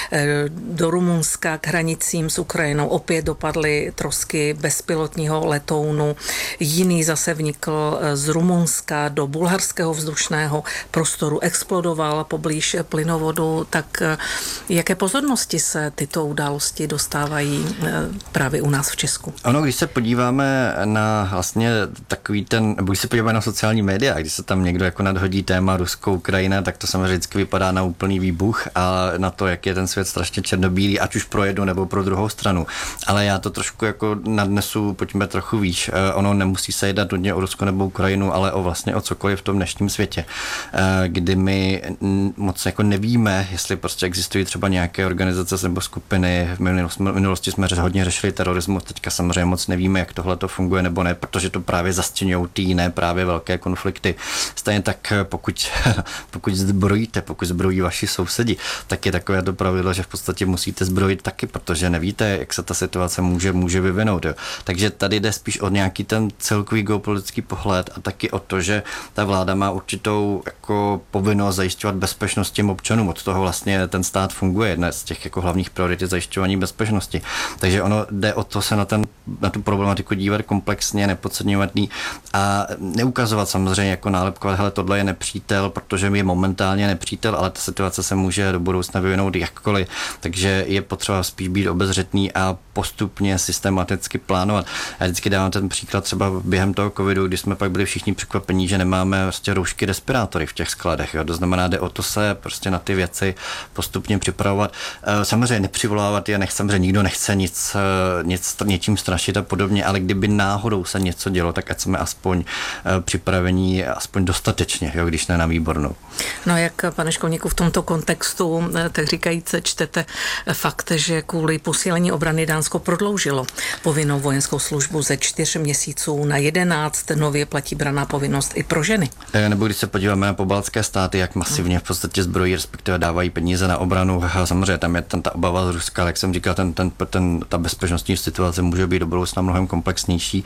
Do Rumunska k hranicím s Ukrajinou opět dopadly trosky bezpilotního letounu. Jiný zase vnikl z Rumunska do bulharského vzdušného prostoru, explodoval poblíž plynovodu. Tak jaké pozornosti se tyto události dostávají právě u nás v Česku? Ono, když se podíváme na vlastně takový nebo když se podíváme na sociální média, když se tam někdo jako nadhodí téma Rusko, Ukrajina, tak to samozřejmě vždycky vypadá na úplný výbuch a na to, jak je ten svět strašně černobílý, ať už pro jednu nebo pro druhou stranu. Ale já to trošku jako nadnesu, pojďme trochu výš. Ono nemusí se jednat nutně o Rusko nebo Ukrajinu, ale vlastně o cokoliv v tom dnešním světě, kdy my moc jako nevíme, jestli prostě existují třeba nějaké organizace nebo skupiny. V minulosti jsme hodně řešili terorismus, teďka samozřejmě moc nevíme, jak tohle to funguje nebo ne, protože to právě zastěňují ty jiné právě velké konflikty. Stejně tak, pokud zbrojíte, pokud zbrojí vaši sousedi, tak je takové to pravidlo, že v podstatě musíte zbrojit taky, protože nevíte, jak se ta situace může vyvinout. Jo. Takže tady jde spíš o nějaký ten celkový geopolitický pohled a taky o to, že ta vláda má určitou jako povinnost zajišťovat bezpečnost těm občanům. Od toho vlastně ten stát funguje. Jedna z těch jako hlavních priorit je zajišťování bezpečnosti. Takže ono jde o to se na tu problematiku dívat komplexně, nepodceňovat a neukazovat samozřejmě jako nálepkovat, hele, tohle je nepřítel, protože je momentálně nepřítel, ale ta situace se může do budoucna vyvinout jakkoliv. Takže je potřeba spíš být obezřetný a postupně systematicky plánovat. Já vždycky dávám ten příklad třeba během toho covidu, kdy jsme pak byli všichni překvapení, že nemáme prostě roušky, respirátory v těch skladech. Jo. To znamená, jde o to se prostě na ty věci postupně připravovat. Samozřejmě nepřivolávat je nechcem, že nikdo nechce něčím strašit a podobně, ale kdyby náhodou se něco dělo, tak ať jsme aspoň připravení aspoň dostatečně, jo, když ne na výbornou. No jak, pane školníku, v tomto kontextu, tak říkajíc, čtete fakt, že kvůli posílení obrany Dánsko prodloužilo povinnou vojenskou službu ze 4 měsíců na 11, nově platí branná povinnost i pro ženy. Nebo když se podíváme na pobaltské státy, jak masivně v podstatě zbrojí, respektive dávají peníze na obranu. Samozřejmě tam je ta obava z Ruska, jak jsem říkal, ta bezpečnostní situace může být do budoucna mnohem komplexnější.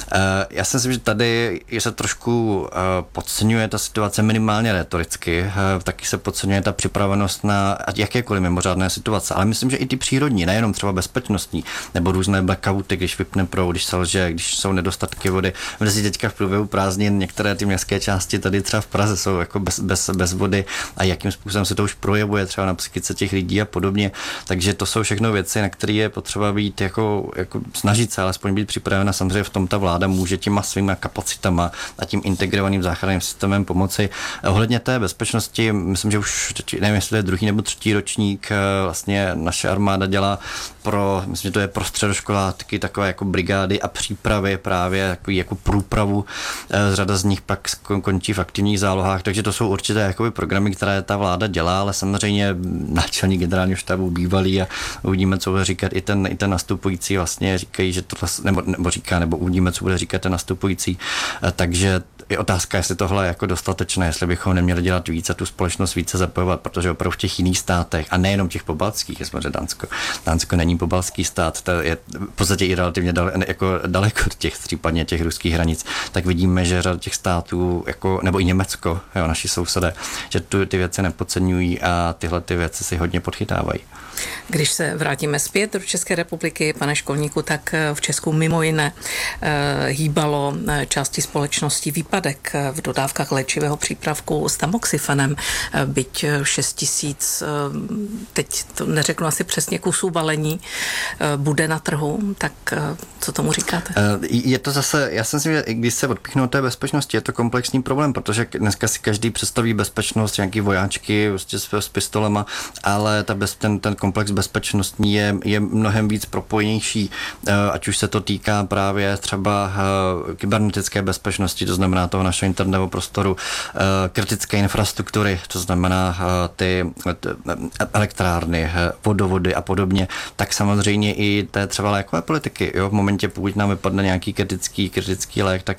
Já si myslím, že tady se trošku podceňuje ta situace minimálně retoricky, taky se podceňuje ta připravenost na jakékoliv mimořádné situace, ale myslím, že i ty přírodní, nejenom třeba bezpečnostní, nebo různé blackouty, když vypne proud, když se lže, když jsou nedostatky vody. Mezi teďka v průběhu prázdnin některé ty městské části tady třeba v Praze jsou jako bez vody a jakým způsobem se to už projevuje třeba na psychice těch lidí a podobně. Takže to jsou všechno věci, na které je potřeba být jako snažit se alespoň být připravena. Samozřejmě v tom ta vláda může těma svýma kapacitama a tím integrovaným záchranným systémem pomoci. Ohledně té bezpečnosti, myslím, že už nevím, jestli je 2. nebo 3. ročník, vlastně naše armáda dělá myslím, že to je pro středoškoláky takové jako brigády a přípravy právě jako průpravu. Řada z nich pak končí v aktivních zálohách, takže to jsou určité jakoby programy, které ta vláda dělá, ale samozřejmě náčelník generálního štábu bývalý a uvidíme, co bude říkat i ten nastupující, vlastně říkají, že to nebo uvidíme, co bude říkat ten nastupující. Takže je otázka, jestli tohle je jako dostatečné, jestli bychom neměli dělat víc a tu společnost více zapojovat, protože opravdu v těch jiných státech, a nejenom těch pobaltských, samozřejmě Dánsko není pobaltský stát, to je v podstatě i relativně daleko od těch případně těch ruských hranic, tak vidíme, že řada těch států, nebo i Německo, jo, naši sousedé, že ty věci nepodceňují a tyhle ty věci si hodně podchytávají. Když se vrátíme zpět do České republiky, pane školníku, tak v Česku mimo jiné hýbalo části společnosti. Vypadá výpadek v dodávkách léčivého přípravku s tamoxifanem, byť 6 000, teď to neřeknu asi přesně, kusů balení bude na trhu, tak co tomu říkáte? Je to zase, já si myslím, že když se odpíchnou té bezpečnosti, je to komplexní problém, protože dneska si každý představí bezpečnost, nějaký vojáčky prostě s pistolema, ale ten komplex bezpečnostní je mnohem víc propojenější, ať už se to týká právě třeba kybernetické bezpečnosti, to znamená toho našeho internetového prostoru, kritické infrastruktury, to znamená ty elektrárny, vodovody a podobně, tak samozřejmě i té třeba lékové politiky. Jo? V momentě, pokud nám vypadne nějaký kritický lék, tak